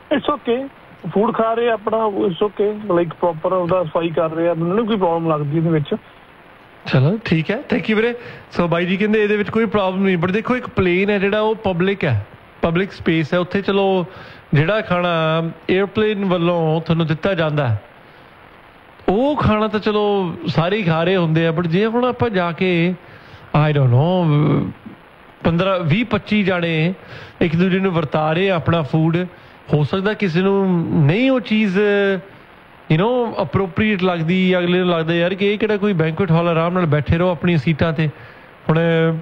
ਇਟਸ ਓਕੇ, ਫੂਡ ਖਾ ਰਹੇ ਆਪਣਾ, ਇਟਸ ਓਕੇ, ਲਾਈਕ ਪ੍ਰੋਪਰ ਉਹਦਾ ਸਫਾਈ ਕਰ ਰਹੇ ਆ, ਮੈਨੂੰ ਕੋਈ ਪ੍ਰੋਬਲਮ ਲੱਗਦੀ ਇਹਦੇ ਵਿੱਚ। ਚਲੋ ਠੀਕ ਹੈ, ਥੈਂਕ ਯੂ ਵੀਰੇ। ਸੋ ਬਾਈ ਜੀ ਕਹਿੰਦੇ ਇਹਦੇ ਵਿੱਚ ਕੋਈ ਪ੍ਰੋਬਲਮ ਨਹੀਂ, ਬਟ ਦੇਖੋ ਇੱਕ ਪਲੇਨ ਹੈ ਜਿਹੜਾ ਉਹ ਪਬਲਿਕ ਹੈ, ਪਬਲਿਕ ਸਪੇਸ ਹੈ, ਉੱਥੇ ਚਲੋ ਜਿਹੜਾ ਖਾਣਾ ਏਅਰਪਲੇਨ ਵੱਲੋਂ ਤੁਹਾਨੂੰ ਦਿੱਤਾ ਜਾਂਦਾ ਉਹ ਖਾਣਾ ਤਾਂ ਚਲੋ ਸਾਰੇ ਹੀ ਖਾ ਰਹੇ ਹੁੰਦੇ ਆ, ਬਟ ਜੇ ਹੁਣ ਆਪਾਂ ਜਾ ਕੇ ਆਈ ਡੋਂਟ ਨੋ ਪੰਦਰਾਂ ਵੀਹ ਪੱਚੀ ਜਾਣੇ ਇੱਕ ਦੂਜੇ ਨੂੰ ਵਰਤਾ ਰਹੇ ਆਪਣਾ ਫੂਡ, ਹੋ ਸਕਦਾ ਕਿਸੇ ਨੂੰ ਨਹੀਂ ਉਹ ਚੀਜ਼ ਯੂ ਨੋ ਅਪਰੋਪਰੀਏਟ ਲੱਗਦੀ, ਅਗਲੇ ਨੂੰ ਲੱਗਦਾ ਯਾਰ ਕਿ ਇਹ ਕਿਹੜਾ ਕੋਈ ਬੈਂਕੁਏਟ ਹਾਲ, ਆਰਾਮ ਨਾਲ ਬੈਠੇ ਰਹੋ ਆਪਣੀਆਂ ਸੀਟਾਂ 'ਤੇ। ਹੁਣ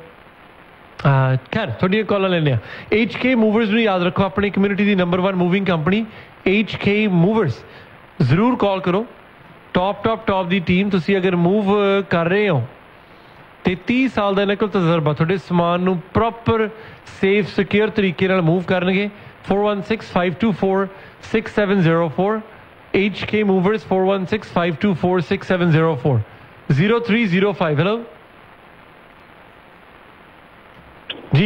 ਖੈਰ ਤੁਹਾਡੀਆਂ ਕਾਲਾਂ ਲੈਂਦੇ ਆ। ਐਚ ਕੇ ਮੂਵਰਸ ਨੂੰ ਯਾਦ ਰੱਖੋ, ਆਪਣੀ ਕਮਿਊਨਿਟੀ ਦੀ number one moving company H K movers, ਜ਼ਰੂਰ ਕਾਲ ਕਰੋ। ਟੌਪ ਟੌਪ ਟੌਪ ਦੀ ਟੀਮ, ਤੁਸੀਂ ਅਗਰ ਮੂਵ ਕਰ ਰਹੇ ਹੋ ਤੇ ਤੀਹ ਸਾਲ ਦਾ ਇਹਨਾਂ ਕੋਲ ਤਜਰਬਾ, ਤੁਹਾਡੇ ਸਮਾਨ ਨੂੰ ਪ੍ਰੋਪਰ ਸੇਫ ਸਿਕਿਉਰ ਤਰੀਕੇ ਨਾਲ ਮੂਵ ਕਰਨਗੇ। four one six five two four six seven zero four H K Movers four one six five two four six seven zero four zero three zero five। hello ਜੀ।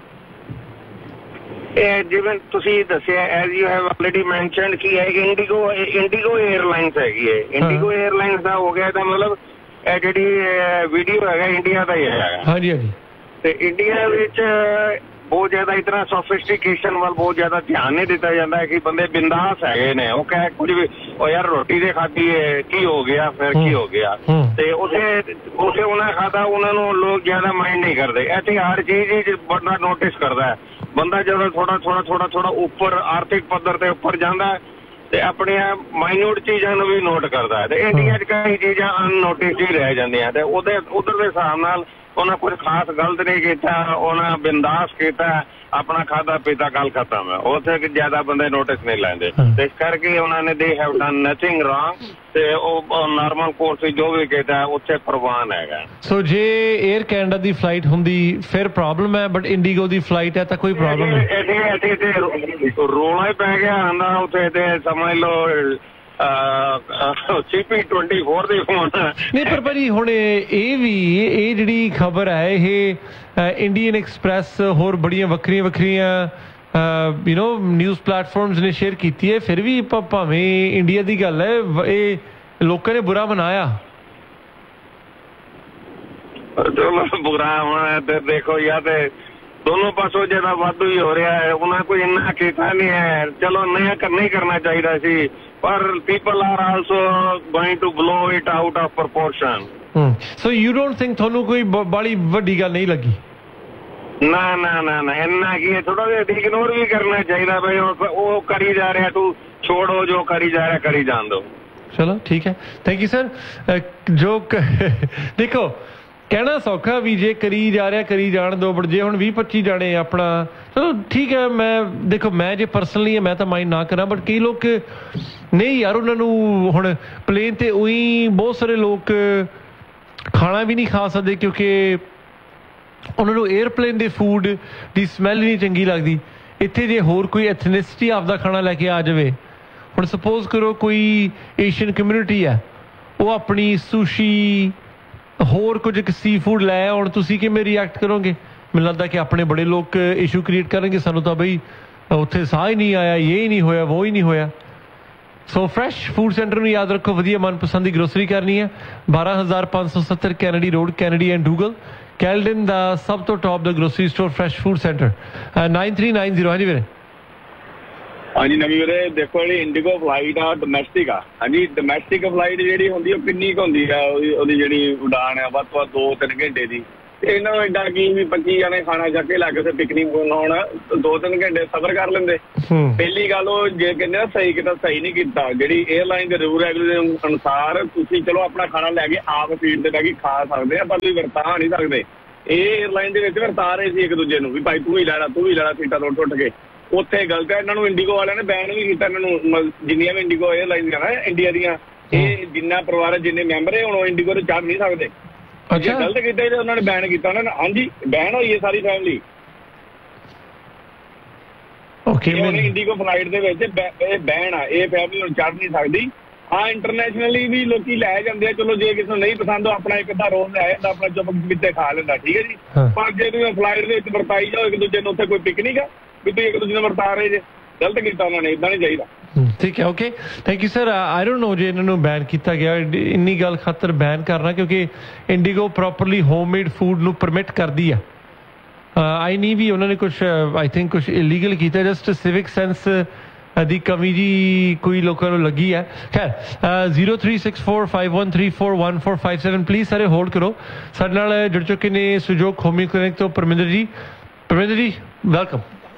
ਇਹ ਜਿਵੇਂ ਤੁਸੀਂ ਦੱਸਿਆ, as you have already mentioned ਕਿ ਇਹ IndiGo IndiGo airlines ਹੈਗੀ ਹੈ। IndiGo airlines ਦਾ ਹੋ ਗਿਆ ਤਾਂ ਮਤਲਬ ਇਹ ਜਿਹੜੀ ਵੀਡੀਓ ਹੈਗਾ ਇੰਡੀਆ ਦਾ ਹੀ ਹੈਗਾ। ਹਾਂਜੀ ਹਾਂਜੀ। ਤੇ ਇੰਡੀਆ ਵਿੱਚ ਬਹੁਤ ਜ਼ਿਆਦਾ ਇਤਨਾ ਸੋਫਿਸਟੀਕੇਸ਼ਨ ਵੱਲ ਬਹੁਤ ਜ਼ਿਆਦਾ ਧਿਆਨ ਨਹੀਂ ਦਿੱਤਾ ਜਾਂਦਾ ਹੈ ਕਿ ਬੰਦੇ ਬਿੰਦਾਸ ਹੈਗੇ ਨੇ, ਉਹ ਕਹਿ ਕੁਝ ਵੀ ਉਹ ਯਾਰ ਰੋਟੀ ਦੇ ਖਾਧੀ ਹੈ ਕੀ ਹੋ ਗਿਆ, ਫਿਰ ਕੀ ਹੋ ਗਿਆ, ਤੇ ਉਸੇ ਉਸੇ ਉਹਨਾਂ ਖਾਧਾ ਉਹਨਾਂ ਨੂੰ ਲੋਕ ਜ਼ਿਆਦਾ ਮਾਈਂਡ ਨਹੀਂ ਕਰਦੇ। ਇੱਥੇ ਹਰ ਚੀਜ਼ ਹੀ ਬੰਦਾ ਨੋਟਿਸ ਕਰਦਾ ਹੈ। ਬੰਦਾ ਜਦੋਂ ਥੋੜਾ ਥੋੜਾ ਥੋੜਾ ਥੋੜਾ ਉੱਪਰ ਆਰਥਿਕ ਪੱਧਰ ਤੇ ਉੱਪਰ ਜਾਂਦਾ ਤੇ ਆਪਣੀਆਂ ਮਾਈਨਿਊਟ ਚੀਜ਼ਾਂ ਨੂੰ ਵੀ ਨੋਟ ਕਰਦਾ ਹੈ, ਤੇ ਇੰਡੀਆ 'ਚ ਕਈ ਚੀਜ਼ਾਂ ਅਨਨੋਟਿਸਡ ਹੀ ਰਹਿ ਜਾਂਦੀਆਂ। ਤੇ ਉਹਦੇ ਉਧਰ ਦੇ ਹਿਸਾਬ ਨਾਲ ਉਹਨਾਂ ਕੁਝ ਖਾਸ ਗਲਤ ਨਹੀਂ ਕੀਤਾ, ਉਹਨਾਂ ਬਿੰਦਾਸ ਕੀਤਾ, ਆਪਣਾ ਖਾਧਾ ਪੀਤਾ, ਗੱਲ ਖਤਮ ਹੈ। ਉੱਥੇ ਜ਼ਿਆਦਾ ਬੰਦੇ ਨੋਟਿਸ ਨਹੀਂ ਲੈਂਦੇ, ਤੇ ਇਸ ਕਰਕੇ ਉਹਨਾਂ ਨੇ they have done nothing wrong, ਤੇ ਉਹ ਨਾਰਮਲ ਕੋਰਸ ਜੋ ਵੀ ਕੀਤਾ ਉੱਥੇ ਪ੍ਰਵਾਨ ਹੈਗਾ। ਸੋ ਜੇ 에ਅਰ ਕੈਨੇਡਾ ਦੀ ਫਲਾਈਟ ਹੁੰਦੀ ਫਿਰ ਪ੍ਰੋਬਲਮ ਹੈ, ਬਟ ਇੰਡੀਗੋ ਦੀ ਫਲਾਈਟ ਹੈ ਤਾਂ ਕੋਈ ਪ੍ਰੋਬਲਮ ਨਹੀਂ। ਇੱਥੇ ਇੱਥੇ ਰੋਲਾ ਹੀ ਪੈ ਗਿਆ ਹੁੰਦਾ ਉੱਥੇ, ਤੇ ਸਮਝ ਲਓ ਸੀ ਪੀ ਟਵੈਂਟੀ ਫੋਰ ਦੇ ਫੋਨ ਨਹੀਂ। ਪਰ ਭਾਜੀ ਹੁਣ ਇਹ ਵੀ ਇਹ ਜਿਹੜੀ ਖਬਰ ਹੈ ਇਹ ਇੰਡੀਅਨ ਐਕਸਪ੍ਰੈਸ ਹੋਰ ਬੜੀਆਂ ਵੱਖਰੀਆਂ ਵੱਖਰੀਆਂ ਯੂ ਨੋ ਨਿਊਜ਼ ਪਲੇਟਫਾਰਮਸ ਨੇ ਸ਼ੇਅਰ ਕੀਤੀ ਹੈ, ਫਿਰ ਵੀ ਭਾਵੇਂ ਇੰਡੀਆ ਦੀ ਗੱਲ ਹੈ ਇਹ ਲੋਕਾਂ ਨੇ ਬੁਰਾ ਮਨਾਇਆ। ਚਲੋ ਬੁਰਾ ਹੋਣਾ ਤੇ ਦੇਖੋ ਯਾਰ, ਤੇ ਦੋਨੋਂ ਪਾਸੋਂ ਜਿਹੜਾ ਵਾਧੂ ਹੀ ਹੋ ਰਿਹਾ ਹੈ, ਉਹਨਾਂ ਕੋਈ ਇੰਨਾ ਕੀਤਾ ਨਹੀਂ ਹੈ। ਚਲੋ ਨਹੀਂ ਕਰਨਾ ਹੀ ਕਰਨਾ ਚਾਹੀਦਾ ਸੀ, ਪਰ people are also going to ਬਲੋ it out of proportion. So you don't think ਤੁਹਾਨੂੰ ਕੋਈ ਬਾਲੀ ਵੱਡੀ ਗੱਲ ਨਹੀਂ ਲੱਗੀ? ਨਾ ਨਾ ਨਾ ਨਾ ਇੰਨਾ ਕੀ ਥੋੜਾ ਜਿਹਾ ਇਗਨੋਰ ਵੀ ਕਰਨਾ ਚਾਹੀਦਾ ਬਈ, ਉਹ ਕਰੀ ਜਾ ਰਿਹਾ, ਤੂੰ ਛੋੜੋ ਜੋ ਕਰੀ ਜਾ ਰਿਹਾ ਕਰੀ ਜਾਣ ਦੋ। ਚਲੋ ਠੀਕ ਹੈ, ਥੈਂਕ ਯੂ ਸਰ। ਜੋ ਦੇਖੋ ਕਹਿਣਾ ਸੌਖਾ ਵੀ ਜੇ ਕਰੀ ਜਾ ਰਿਹਾ ਕਰੀ ਜਾਣ ਦੋ, ਬਟ ਜੇ ਹੁਣ ਵੀਹ ਪੱਚੀ ਜਾਣੇ ਆਪਣਾ ਚਲੋ ਠੀਕ ਹੈ। ਮੈਂ ਦੇਖੋ ਮੈਂ ਜੇ ਪਰਸਨਲੀ ਮੈਂ ਤਾਂ ਮਾਈਂਡ ਨਾ ਕਰਾਂ, ਬਟ ਕਈ ਲੋਕ ਨਹੀਂ ਯਾਰ, ਉਹਨਾਂ ਨੂੰ ਹੁਣ ਪਲੇਨ ਤੇ ਉਹੀ ਬਹੁਤ ਸਾਰੇ ਲੋਕ ਖਾਣਾ ਵੀ ਨਹੀਂ ਖਾ ਸਕਦੇ ਕਿਉਂਕਿ ਉਹਨਾਂ ਨੂੰ ਏਅਰਪਲੇਨ ਦੇ ਫੂਡ ਦੀ ਸਮੈਲ ਨਹੀਂ ਚੰਗੀ ਲੱਗਦੀ। ਇੱਥੇ ਜੇ ਹੋਰ ਕੋਈ ਐਥਨਿਸਿਟੀ ਆਪਦਾ ਖਾਣਾ ਲੈ ਕੇ ਆ ਜਾਵੇ, ਹੁਣ ਸਪੋਜ਼ ਕਰੋ ਕੋਈ ਏਸ਼ੀਅਨ ਕਮਿਊਨਿਟੀ ਹੈ, ਉਹ ਆਪਣੀ ਸੁਸ਼ੀ ਹੋਰ ਕੁਝ ਇੱਕ ਸੀ ਫੂਡ ਲੈ ਆਉਣ, ਤੁਸੀਂ ਕਿਵੇਂ ਰਿਐਕਟ ਕਰੋਗੇ? ਮੈਨੂੰ ਲੱਗਦਾ ਕਿ ਆਪਣੇ ਬੜੇ ਲੋਕ ਇਸ਼ੂ ਕ੍ਰੀਏਟ ਕਰਨਗੇ, ਸਾਨੂੰ ਤਾਂ ਬਈ ਉੱਥੇ ਸਾਹ ਹੀ ਨਹੀਂ ਆਇਆ, ਇਹ ਹੀ ਨਹੀਂ ਹੋਇਆ, ਉਹ ਹੀ ਨਹੀਂ ਹੋਇਆ। ਸੋ ਫਰੈਸ਼ ਫੂਡ ਸੈਂਟਰ ਨੂੰ ਯਾਦ ਰੱਖੋ, ਵਧੀਆ ਮਨਪਸੰਦ ਦੀ ਗਰੋਸਰੀ ਕਰਨੀ ਹੈ। ਬਾਰਾਂ ਹਜ਼ਾਰ ਪੰਜ ਸੌ ਸੱਤਰ Kennedy road, Kennedy and ਡੂਗਲ, Caledon ਦਾ ਸਭ ਤੋਂ ਟੌਪ ਦਾ grocery store fresh food centre. Nine three nine zero. ਹਾਂਜੀ ਵੀਰੇ। ਹਾਂਜੀ ਨਵੀਂ ਵੀਰੇ, ਦੇਖੋ ਜਿਹੜੀ ਇੰਡੀਗੋ ਫਲਾਈਟ ਆ ਡੋਮੈਸਟਿਕ ਆ। ਹਾਂਜੀ ਡੋਮੈਸਟਿਕ ਫਲਾਈਟ ਜਿਹੜੀ ਹੁੰਦੀ ਉਹ ਕਿੰਨੀ ਕੁ ਹੁੰਦੀ ਆ, ਉਹਦੀ ਜਿਹੜੀ ਉਡਾਨ ਆ ਵੱਧ ਤੋਂ ਵੱਧ ਦੋ ਤਿੰਨ ਘੰਟੇ ਦੀ। ਤੇ ਇਹਨਾਂ ਨੂੰ ਏਡਾ ਕੀ ਵੀ ਪੱਚੀ ਜਾਣੇ ਖਾਣਾ ਚੱਕ ਕੇ ਲੱਗ ਉੱਥੇ ਪਿਕਨਿਕ ਮਨਾਉਣ, ਦੋ ਤਿੰਨ ਘੰਟੇ ਸਫ਼ਰ ਕਰ ਲੈਂਦੇ। ਪਹਿਲੀ ਗੱਲ ਉਹ ਜੇ ਕਹਿੰਦੇ ਨਾ ਸਹੀ ਕੀਤਾ, ਸਹੀ ਨਹੀਂ ਕੀਤਾ। ਜਿਹੜੀ ਏਅਰਲਾਈਨ ਦੇ ਰੂਲ ਰੈਗੂਲੇਸ਼ਨ ਅਨੁਸਾਰ ਤੁਸੀਂ ਚਲੋ ਆਪਣਾ ਖਾਣਾ ਲੈ ਕੇ ਆਪ ਸੀਟ ਤੇ ਬਹਿ ਕੇ ਖਾ ਸਕਦੇ ਆ, ਪਰ ਤੁਸੀਂ ਵਰਤਾ ਨਹੀਂ ਸਕਦੇ। ਇਹ ਏਅਰਲਾਈਨ ਦੇ ਵਿੱਚ ਵਰਤਾ ਰਹੇ ਸੀ ਇੱਕ ਦੂਜੇ ਨੂੰ ਵੀ ਭਾਈ ਤੂੰ ਹੀ ਲੈਣਾ ਤੂੰ ਹੀ ਲੈਣਾ, ਸੀਟਾਂ ਤੋਂ ਟੁੱਟ ਕੇ। ਉੱਥੇ ਗਲਤ ਹੈ। ਇਹਨਾਂ ਨੂੰ ਇੰਡੀਗੋ ਵਾਲਿਆਂ ਨੇ ਬੈਨ ਵੀ ਕੀਤਾ, ਇਹਨਾਂ ਨੂੰ ਜਿੰਨੀਆਂ ਵੀ ਇੰਡੀਗੋ ਏਅਰਲਾਈਨ ਨਾ ਇੰਡੀਆ ਦੀਆਂ, ਇਹ ਜਿੰਨਾ ਪਰਿਵਾਰ ਜਿੰਨੇ ਮੈਂਬਰ ਹੈ ਹੁਣ ਉਹ ਇੰਡੀਗੋ ਤੇ ਚੜ੍ਹ ਨਹੀਂ ਸਕਦੇ। ਜੇ ਗਲਤ ਕੀਤਾ ਤੇ ਉਹਨਾਂ ਨੇ ਬੈਨ ਕੀਤਾ ਉਹਨਾਂ ਨੇ। ਹਾਂਜੀ ਬੈਨ ਹੋਈ ਹੈ ਸਾਰੀ ਫੈਮਿਲੀ। ਇੰਡੀਗੋ ਫਲਾਈਟ ਦੇ ਵਿੱਚ ਇਹ ਬੈਨ ਆ, ਇਹ ਫੈਮਿਲੀ ਹੁਣ ਚੜ੍ਹ ਨਹੀਂ ਸਕਦੀ। ਹਾਂ ਇੰਟਰਨੈਸ਼ਨਲੀ ਵੀ ਲੋਕੀ ਲੈ ਜਾਂਦੇ ਆ, ਚਲੋ ਜੇ ਕਿਸੇ ਨੂੰ ਨਹੀਂ ਪਸੰਦ ਆਪਣਾ ਇੱਕ ਅੱਧਾ ਰੋਲ ਲੈ ਜਾਂਦਾ, ਆਪਣਾ ਚੁੱਪ ਵਿੱਚ ਖਾ ਲੈਂਦਾ, ਠੀਕ ਹੈ ਜੀ। ਪਰ ਜੇ ਤੁਸੀਂ ਫਲਾਈਟ ਦੇ ਵਿੱਚ ਵਰਤਾਈ ਜਾਓ ਇੱਕ ਦੂਜੇ ਨੂੰ, ਉੱਥੇ ਕੋਈ ਪਿਕਨਿਕ ਆ ਵੀ ਤੁਸੀਂ ਇੱਕ ਦੂਜੇ ਨੂੰ ਵਰਤਾ ਰਹੇ ਜੇ? ਗਲਤ ਕੀਤਾ ਉਹਨਾਂ ਨੇ, ਇਦਾਂ ਨਹੀਂ ਚਾਹੀਦਾ। ਠੀਕ ਹੈ, okay, thank you sir. I don't know ਜੇ ਇਹਨਾਂ ਨੂੰ ਬੈਨ ਕੀਤਾ ਗਿਆ ਇੰਨੀ ਗੱਲ ਖਾਤਰ ਬੈਨ ਕਰਨਾ, ਕਿਉਂਕਿ ਇੰਡੀਗੋ ਪ੍ਰੋਪਰਲੀ ਹੋਮਮੇਡ ਫੂਡ ਨੂੰ ਪਰਮਿਟ ਕਰਦੀ ਆ। ਆਈ ਨਹੀਂ ਵੀ ਉਹਨਾਂ ਨੇ ਕੁਛ ਆਈ ਥਿੰਕ ਕੁਛ ਇਲੀਗਲ ਕੀਤਾ, ਜਸਟ ਸਿਵਿਕ ਸੈਂਸ ਦੀ ਕਮੀ ਜੀ ਕੋਈ ਲੋਕਾਂ ਨੂੰ ਲੱਗੀ ਹੈ। ਖੈਰ, zero three six four five one three four one four five seven please ਸਾਰੇ ਹੋਲਡ ਕਰੋ। ਸਾਡੇ ਨਾਲ ਜੁੜ ਚੁੱਕੇ ਨੇ ਸੁਜੋਗ ਹੋਮੀ ਕਲੀਨਿਕ ਤੋਂ Parminder ji. Parminder ji, welcome.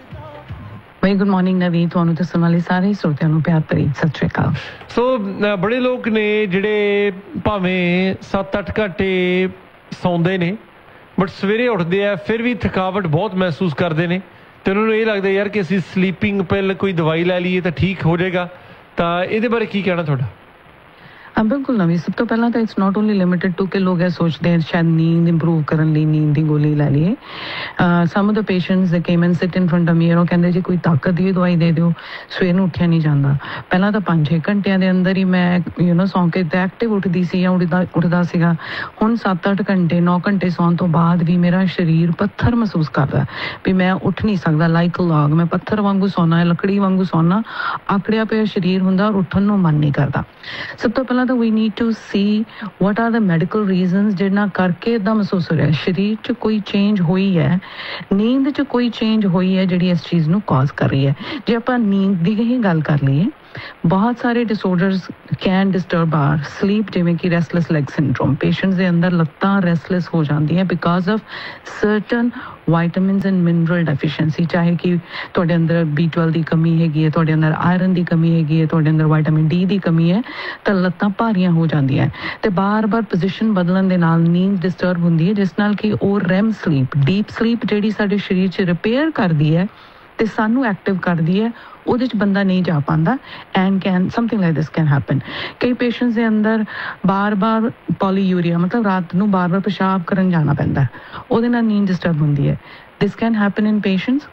Very good morning ਨਵੀਨ, ਤੁਹਾਨੂੰ ਦੱਸਣ ਵਾਲੇ ਸਾਰੇ ਸਰੋਤਿਆਂ ਨੂੰ ਪਿਆਰ ਭਰੀ ਸਤਿ ਸ਼੍ਰੀ ਅਕਾਲ। ਸੋ ਬੜੇ ਲੋਕ ਨੇ ਜਿਹੜੇ ਭਾਵੇਂ ਸੱਤ ਅੱਠ ਘੰਟੇ ਸੌਂਦੇ ਨੇ ਬਟ ਸਵੇਰੇ ਉੱਠਦੇ ਆ ਫਿਰ ਵੀ ਥਕਾਵਟ ਬਹੁਤ ਮਹਿਸੂਸ ਕਰਦੇ ਨੇ, ਤੇ ਉਹਨਾਂ ਨੂੰ ਇਹ ਲੱਗਦਾ ਯਾਰ ਕਿ ਅਸੀਂ ਸਲੀਪਿੰਗ ਪਿਲ ਕੋਈ ਦਵਾਈ ਲੈ ਲਈਏ ਤਾਂ ਠੀਕ ਹੋ ਜਾਏਗਾ। ਤਾਂ ਇਹਦੇ ਬਾਰੇ ਕੀ ਕਹਿਣਾ ਤੁਹਾਡਾ? ਬਿਲਕੁਲ ਨਵੀਂ, ਸਭ ਤੋਂ ਪਹਿਲਾਂ ਤਾਂ it's not only limited to ਕਿ ਲੋਕ ਇਹ ਸੋਚਦੇ ਆ ਸ਼ਾਇਦ ਨੀਂਦ ਇੰਪਰੂਵ ਕਰਨ ਲਈ ਨੀਂਦ ਦੀ ਗੋਲੀ ਲੈ ਲਈਏ। ਸਮ ਆਫ ਦ ਪੇਸ਼ੈਂਟਸ ਦੇ came and sit in front of ਮੀ, ਉਹ ਕਹਿੰਦੇ ਜੀ ਕੋਈ ਤਾਕਤ ਦੀ ਦਵਾਈ ਦੇ ਦਿਓ, ਸਵੇਰ ਨੂੰ ਉੱਠਿਆ ਨਹੀਂ ਜਾਂਦਾ। ਪਹਿਲਾਂ ਤਾਂ ਪੰਜ ਛੇ ਘੰਟਿਆਂ ਦੇ ਅੰਦਰ ਹੀ ਮੈਂ ਯੂ ਨੋ ਸੌਂ ਕੇ ਤਾਂ ਐਕਟਿਵ ਉੱਠਦੀ ਸੀ ਜਾਂ ਉੱਠਦਾ ਉੱਠਦਾ ਸੀਗਾ। ਹੁਣ ਸੱਤ ਅੱਠ ਘੰਟੇ ਨੌ ਘੰਟੇ ਸੌਣ ਤੋਂ ਬਾਅਦ ਵੀ ਮੇਰਾ ਸਰੀਰ ਪੱਥਰ ਮਹਿਸੂਸ ਕਰਦਾ ਵੀ ਮੈਂ ਉੱਠ ਨਹੀਂ ਸਕਦਾ। ਲਾਈਕ ਲੌਗ ਮੈਂ ਪੱਥਰ ਵਾਂਗੂ ਸੌਣਾ, ਲੱਕੜੀ ਵਾਂਗੂ ਸੌਣਾ, ਆਕੜਿਆ ਪਿਆ ਸਰੀਰ ਹੁੰਦਾ ਔਰ ਉੱਠਣ ਨੂੰ ਮਨ ਨਹੀਂ ਕਰਦਾ। ਸਭ ਤੋਂ ਪਹਿਲਾਂ ਤਾਂ ਵੀ need to C what are the medical reasons ਜਿਹਨਾਂ ਕਰਕੇ ਇੱਦਾਂ ਮਹਿਸੂਸ ਹੋ ਰਿਹਾ। ਸਰੀਰ 'ਚ ਕੋਈ ਚੇਂਜ ਹੋਈ ਹੈ, ਨੀਂਦ 'ਚ ਕੋਈ ਚੇਂਜ ਹੋਈ ਹੈ ਜਿਹੜੀ ਇਸ ਚੀਜ਼ ਨੂੰ ਕਾਜ਼ ਕਰ ਰਹੀ ਹੈ। ਜੇ ਆਪਾਂ ਨੀਂਦ ਦੀ ਹੀ ਗੱਲ ਕਰ ਲਈਏ, ਬਹੁਤ ਸਾਰੇ disorders can disturb R sleep, ਜਿਵੇਂ ਕਿ ਰੈਸਟਲੈਸ ਲੈਗ ਸਿੰਡਰੋਮ। ਪੇਸ਼ੈਂਟਸ ਦੇ ਅੰਦਰ ਲੱਤਾਂ ਰੈਸਟਲੈਸ ਹੋ ਜਾਂਦੀਆਂ because of certain ਵਾਈਟਾਮਿਨਸ and mineral deficiency, ਚਾਹੇ ਕਿ ਤੁਹਾਡੇ ਅੰਦਰ ਬੀ ਟਵੈਲਵ ਦੀ ਕਮੀ ਹੈਗੀ ਹੈ, ਤੁਹਾਡੇ ਅੰਦਰ ਆਇਰਨ ਦੀ ਕਮੀ ਹੈਗੀ ਹੈ, ਤੁਹਾਡੇ ਅੰਦਰ ਵਾਈਟਾਮਿਨ ਡੀ ਦੀ ਕਮੀ ਹੈ, ਤਾਂ ਲੱਤਾਂ ਭਾਰੀਆਂ ਹੋ ਜਾਂਦੀਆਂ ਤੇ ਬਾਰ-ਬਾਰ ਪੋਜੀਸ਼ਨ ਬਦਲਣ ਦੇ ਨਾਲ ਨੀਂਦ ਡਿਸਟਰਬ ਹੁੰਦੀ ਹੈ, ਜਿਸ ਨਾਲ ਕਿ ਉਹ ਰੈਮ ਸਲੀਪ, ਡੀਪ ਸਲੀਪ ਜਿਹੜੀ ਸਾਡੇ ਸਰੀਰ 'ਚ ਰਿਪੇਅਰ ਕਰਦੀ ਹੈ ਤੇ ਸਾਨੂੰ ਐਕਟਿਵ ਕਰਦੀ ਹੈ, ਉਹਦੇ 'ਚ ਬੰਦਾ ਨਹੀਂ ਜਾ ਪਾਉਂਦਾ। And can something like this can happen. ਕਈ ਪੇਸ਼ੈਂਟਸ ਦੇ ਅੰਦਰ ਬਾਰ-ਬਾਰ ਪੋਲੀਯੂਰੀਆ, ਮਤਲਬ ਰਾਤ ਨੂੰ ਬਾਰ-ਬਾਰ ਪਿਸ਼ਾਬ ਕਰਨ ਜਾਣਾ ਪੈਂਦਾ, ਉਹਦੇ ਨਾਲ ਨੀਂਦ ਡਿਸਟਰਬ ਹੁੰਦੀ ਹੈ। ਦਿਸ ਕੈਨ ਹੈਪਨ ਇਨ ਪੇਸ਼ੈਂਟਸ,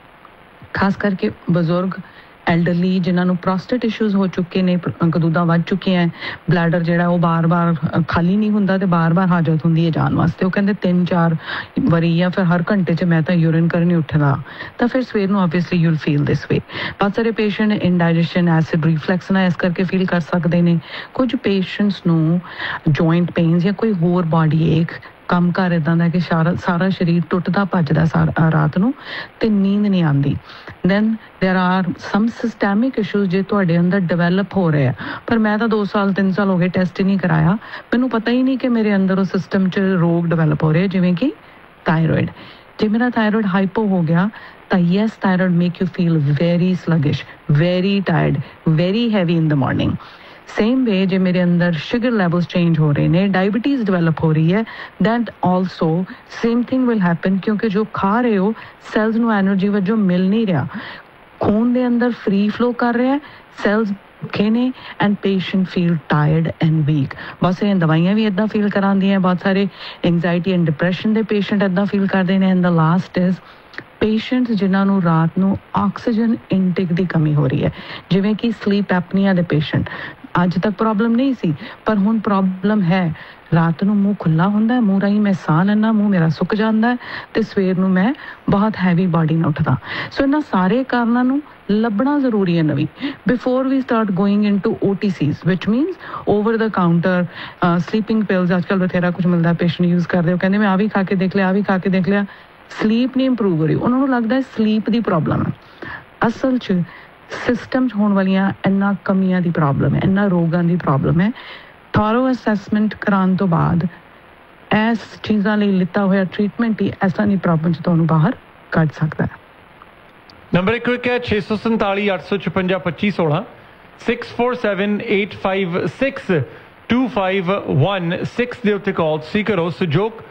ਖਾਸ ਕਰਕੇ ਬਜ਼ੁਰਗ, ਐਲਡਰਲੀ, ਜਿਨ੍ਹਾਂ ਨੂੰ ਪ੍ਰੋਸਟੇਟ ਇਸ਼ੂਜ਼ ਹੋ ਚੁੱਕੇ ਨੇ, ਕਦੂਦਾਂ ਵੱਧ ਚੁੱਕੀਆਂ, ਬਲੈਡਰ ਜਿਹੜਾ ਉਹ ਬਾਰ-ਬਾਰ ਖਾਲੀ ਨਹੀਂ ਹੁੰਦਾ ਤੇ ਬਾਰ-ਬਾਰ ਹਾਜਤ ਹੁੰਦੀ ਹੈ ਜਾਣ ਵਾਸਤੇ। ਉਹ ਕਹਿੰਦੇ ਤਿੰਨ ਚਾਰ ਵਾਰੀ ਜਾਂ ਫਿਰ ਹਰ ਘੰਟੇ 'ਚ ਮੈਂ ਤਾਂ ਯੂਰਿਨ ਕਰਨ ਹੀ ਉੱਠਦਾ, ਤਾਂ ਫਿਰ ਸਵੇਰ ਨੂੰ ਆਬਵੀਅਸਲੀ ਯੂਲ ਫੀਲ ਦਿਸ ਵੇ। ਬਹੁਤ ਸਾਰੇ ਪੇਸ਼ੈਂਟ ਇੰਡਾਈਜੈਸ਼ਨ, ਐਸਿਡ ਰਿਫਲੈਕਸ ਨਾਲ ਇਸ ਕਰਕੇ ਫੀਲ ਕਰ ਸਕਦੇ ਨੇ। ਕੁਝ ਪੇਸ਼ੈਂਟਸ ਨੂੰ ਜੁਆਇੰਟ ਪੇਨਸ ਜਾਂ ਕੋਈ ਹੋਰ ਬਾਡੀ ਏਕ, ਕੰਮ ਕਰ ਇੱਦਾਂ ਦਾ ਕਿ ਸਾਰਾ ਸਾਰਾ ਸਰੀਰ ਟੁੱਟਦਾ ਭੱਜਦਾ ਸਾਰਾ ਰਾਤ ਨੂੰ ਤੇ ਨੀਂਦ ਨਹੀਂ ਆਉਂਦੀ। ਦੈਨ ਦੇਰ ਆਰ ਸਮ ਸਿਸਟੈਮਿਕ ਇਸ਼ੂਜ਼ ਜੇ ਤੁਹਾਡੇ ਅੰਦਰ ਡਿਵੈਲਪ ਹੋ ਰਹੇ ਆ, ਪਰ ਮੈਂ ਤਾਂ ਦੋ ਸਾਲ ਤਿੰਨ ਸਾਲ ਹੋ ਗਏ ਟੈਸਟ ਹੀ ਨਹੀਂ ਕਰਾਇਆ, ਮੈਨੂੰ ਪਤਾ ਹੀ ਨਹੀਂ ਕਿ ਮੇਰੇ ਅੰਦਰ ਉਹ ਸਿਸਟਮ 'ਚ ਰੋਗ ਡਿਵੈਲਪ ਹੋ ਰਹੇ, ਜਿਵੇਂ ਕਿ ਥਾਇਰੋਇਡ। ਜੇ ਮੇਰਾ ਥਾਇਰੋਇਡ ਹਾਈਪੋ ਹੋ ਗਿਆ ਤਾਂ yes, thyroid make you feel very ਸਲਗਿਸ਼, very ਟਾਇਰਡ, very heavy in the morning. Same ਵੇ ਜੇ ਮੇਰੇ ਅੰਦਰ ਸ਼ੂਗਰ ਲੈਵਲਸ ਚੇਂਜ ਹੋ ਰਹੇ ਨੇ, ਡਾਇਬਟੀਜ਼ ਡਿਵੈਲਪ ਹੋ ਰਹੀ ਹੈ, that also same thing will happen, ਕਿਉਂਕਿ ਜੋ ਖਾ ਰਹੇ ਹੋ ਸੈਲਸ ਨੂੰ ਐਨਰਜੀ ਵਜੋਂ ਮਿਲ ਨਹੀਂ ਰਿਹਾ, ਖੂਨ ਦੇ ਅੰਦਰ ਫ੍ਰੀ ਫਲੋ ਕਰ ਰਿਹਾ, ਸੈਲਸ ਭੁੱਖੇ ਨੇ and patient feel ਟਾਇਰਡ and week. ਬਹੁਤ ਸਾਰੀਆਂ ਦਵਾਈਆਂ ਵੀ ਇੱਦਾਂ ਫੀਲ ਕਰਾਉਂਦੀਆਂ, ਬਹੁਤ ਸਾਰੇ ਐਂਗਜ਼ਾਈਟੀ ਐਂਡ ਡਿਪਰੈਸ਼ਨ ਦੇ ਪੇਸ਼ੈਂਟ ਇੱਦਾਂ ਫੀਲ ਕਰਦੇ ਨੇ। And the last is patients ਜਿਨ੍ਹਾਂ ਨੂੰ ਰਾਤ ਨੂੰ ਆਕਸੀਜਨ ਇਨਟੇਕ ਦੀ ਕਮੀ ਹੋ ਰਹੀ ਹੈ, ਜਿਵੇਂ ਕਿ ਸਲੀਪ ਐਪਨੀਆ ਦੇ ਪੇਸ਼ੈਂਟ। ਅੱਜ ਤੱਕ ਪ੍ਰੋਬਲਮ ਨਹੀਂ ਸੀ ਪਰ ਹੁਣ ਪ੍ਰੋਬਲਮ ਹੈ। ਰਾਤ ਨੂੰ ਮੂੰਹ ਖੁੱਲ੍ਹਾ ਹੁੰਦਾ, ਮੂੰਹ ਰਾਹੀਂ ਮੈਂ ਸਾਹ ਲੈਂਦਾ, ਮੂੰਹ ਮੇਰਾ ਸੁੱਕ ਜਾਂਦਾ ਤੇ ਸਵੇਰ ਨੂੰ ਮੈਂ ਬਹੁਤ ਹੈਵੀ ਬਾਡੀ ਨਾਲ ਉੱਠਦਾ। ਸੋ ਇਹਨਾਂ ਸਾਰੇ ਕਾਰਨਾਂ ਨੂੰ ਲੱਭਣਾ ਜ਼ਰੂਰੀ ਹੈ ਨਵੀਂ, ਬਿਫੋਰ ਵੀ start going into O T cease ਵਿਚ ਮੀਨਸ ਓਵਰ ਦ ਕਾਊਂਟਰ ਸਲੀਪਿੰਗ ਪਿਲਸ। ਅੱਜ ਕੱਲ੍ਹ ਬਥੇਰਾ ਕੁਝ ਮਿਲਦਾ, ਪੇਸ਼ੈਂਟ ਯੂਜ਼ ਕਰਦੇ, ਉਹ ਕਹਿੰਦੇ ਮੈਂ ਆ ਵੀ ਖਾ ਕੇ ਦੇਖ ਲਿਆ, ਆ ਵੀ ਖਾ ਕੇ ਦੇਖ ਲਿਆ, ਸਲੀਪ ਨਹੀਂ ਇੰਪਰੂਵ ਹੋ ਰਹੀ। ਉਹਨਾਂ ਨੂੰ ਲੱਗਦਾ ਸਲੀਪ ਦੀ ਪ੍ਰੋਬਲਮ ਹੈ, ਅਸਲ 'ਚ ਸਿਸਟਮ 'ਚ ਹੋਣ ਵਾਲੀਆਂ ਇੰਨਾ ਕਮੀਆਂ ਦੀ ਪ੍ਰੋਬਲਮ ਹੈ, ਇੰਨਾ ਰੋਗਾਂ ਦੀ ਪ੍ਰੋਬਲਮ ਹੈ। ਥੋਰੋ ਅਸੈਸਮੈਂਟ ਕਰਾਉਣ ਤੋਂ ਬਾਅਦ ਇਸ ਚੀਜ਼ਾਂ ਲਈ ਲਿੱਤਾ ਹੋਇਆ ਟ੍ਰੀਟਮੈਂਟ ਹੀ ਐਸਾ ਨਹੀਂ ਪ੍ਰੋਬਲਮ 'ਚ ਤੁਹਾਨੂੰ ਬਾਹਰ ਕੱਢ ਸਕਦਾ ਹੈ। ਨੰਬਰ ਇੱਕ ਇੱਕ ਹੈ ਛੇ ਸੌ ਸੰਤਾਲੀ ਅੱਠ ਸੌ ਛਪੰਜਾ ਪੱਚੀ ਸੋਲਾਂ, six four seven eight five six to five one six ਦੇ ਉੱਤੇ ਕਾਲ ਤੁਸੀਂ ਕਰੋ। ਸੁਜੋਗ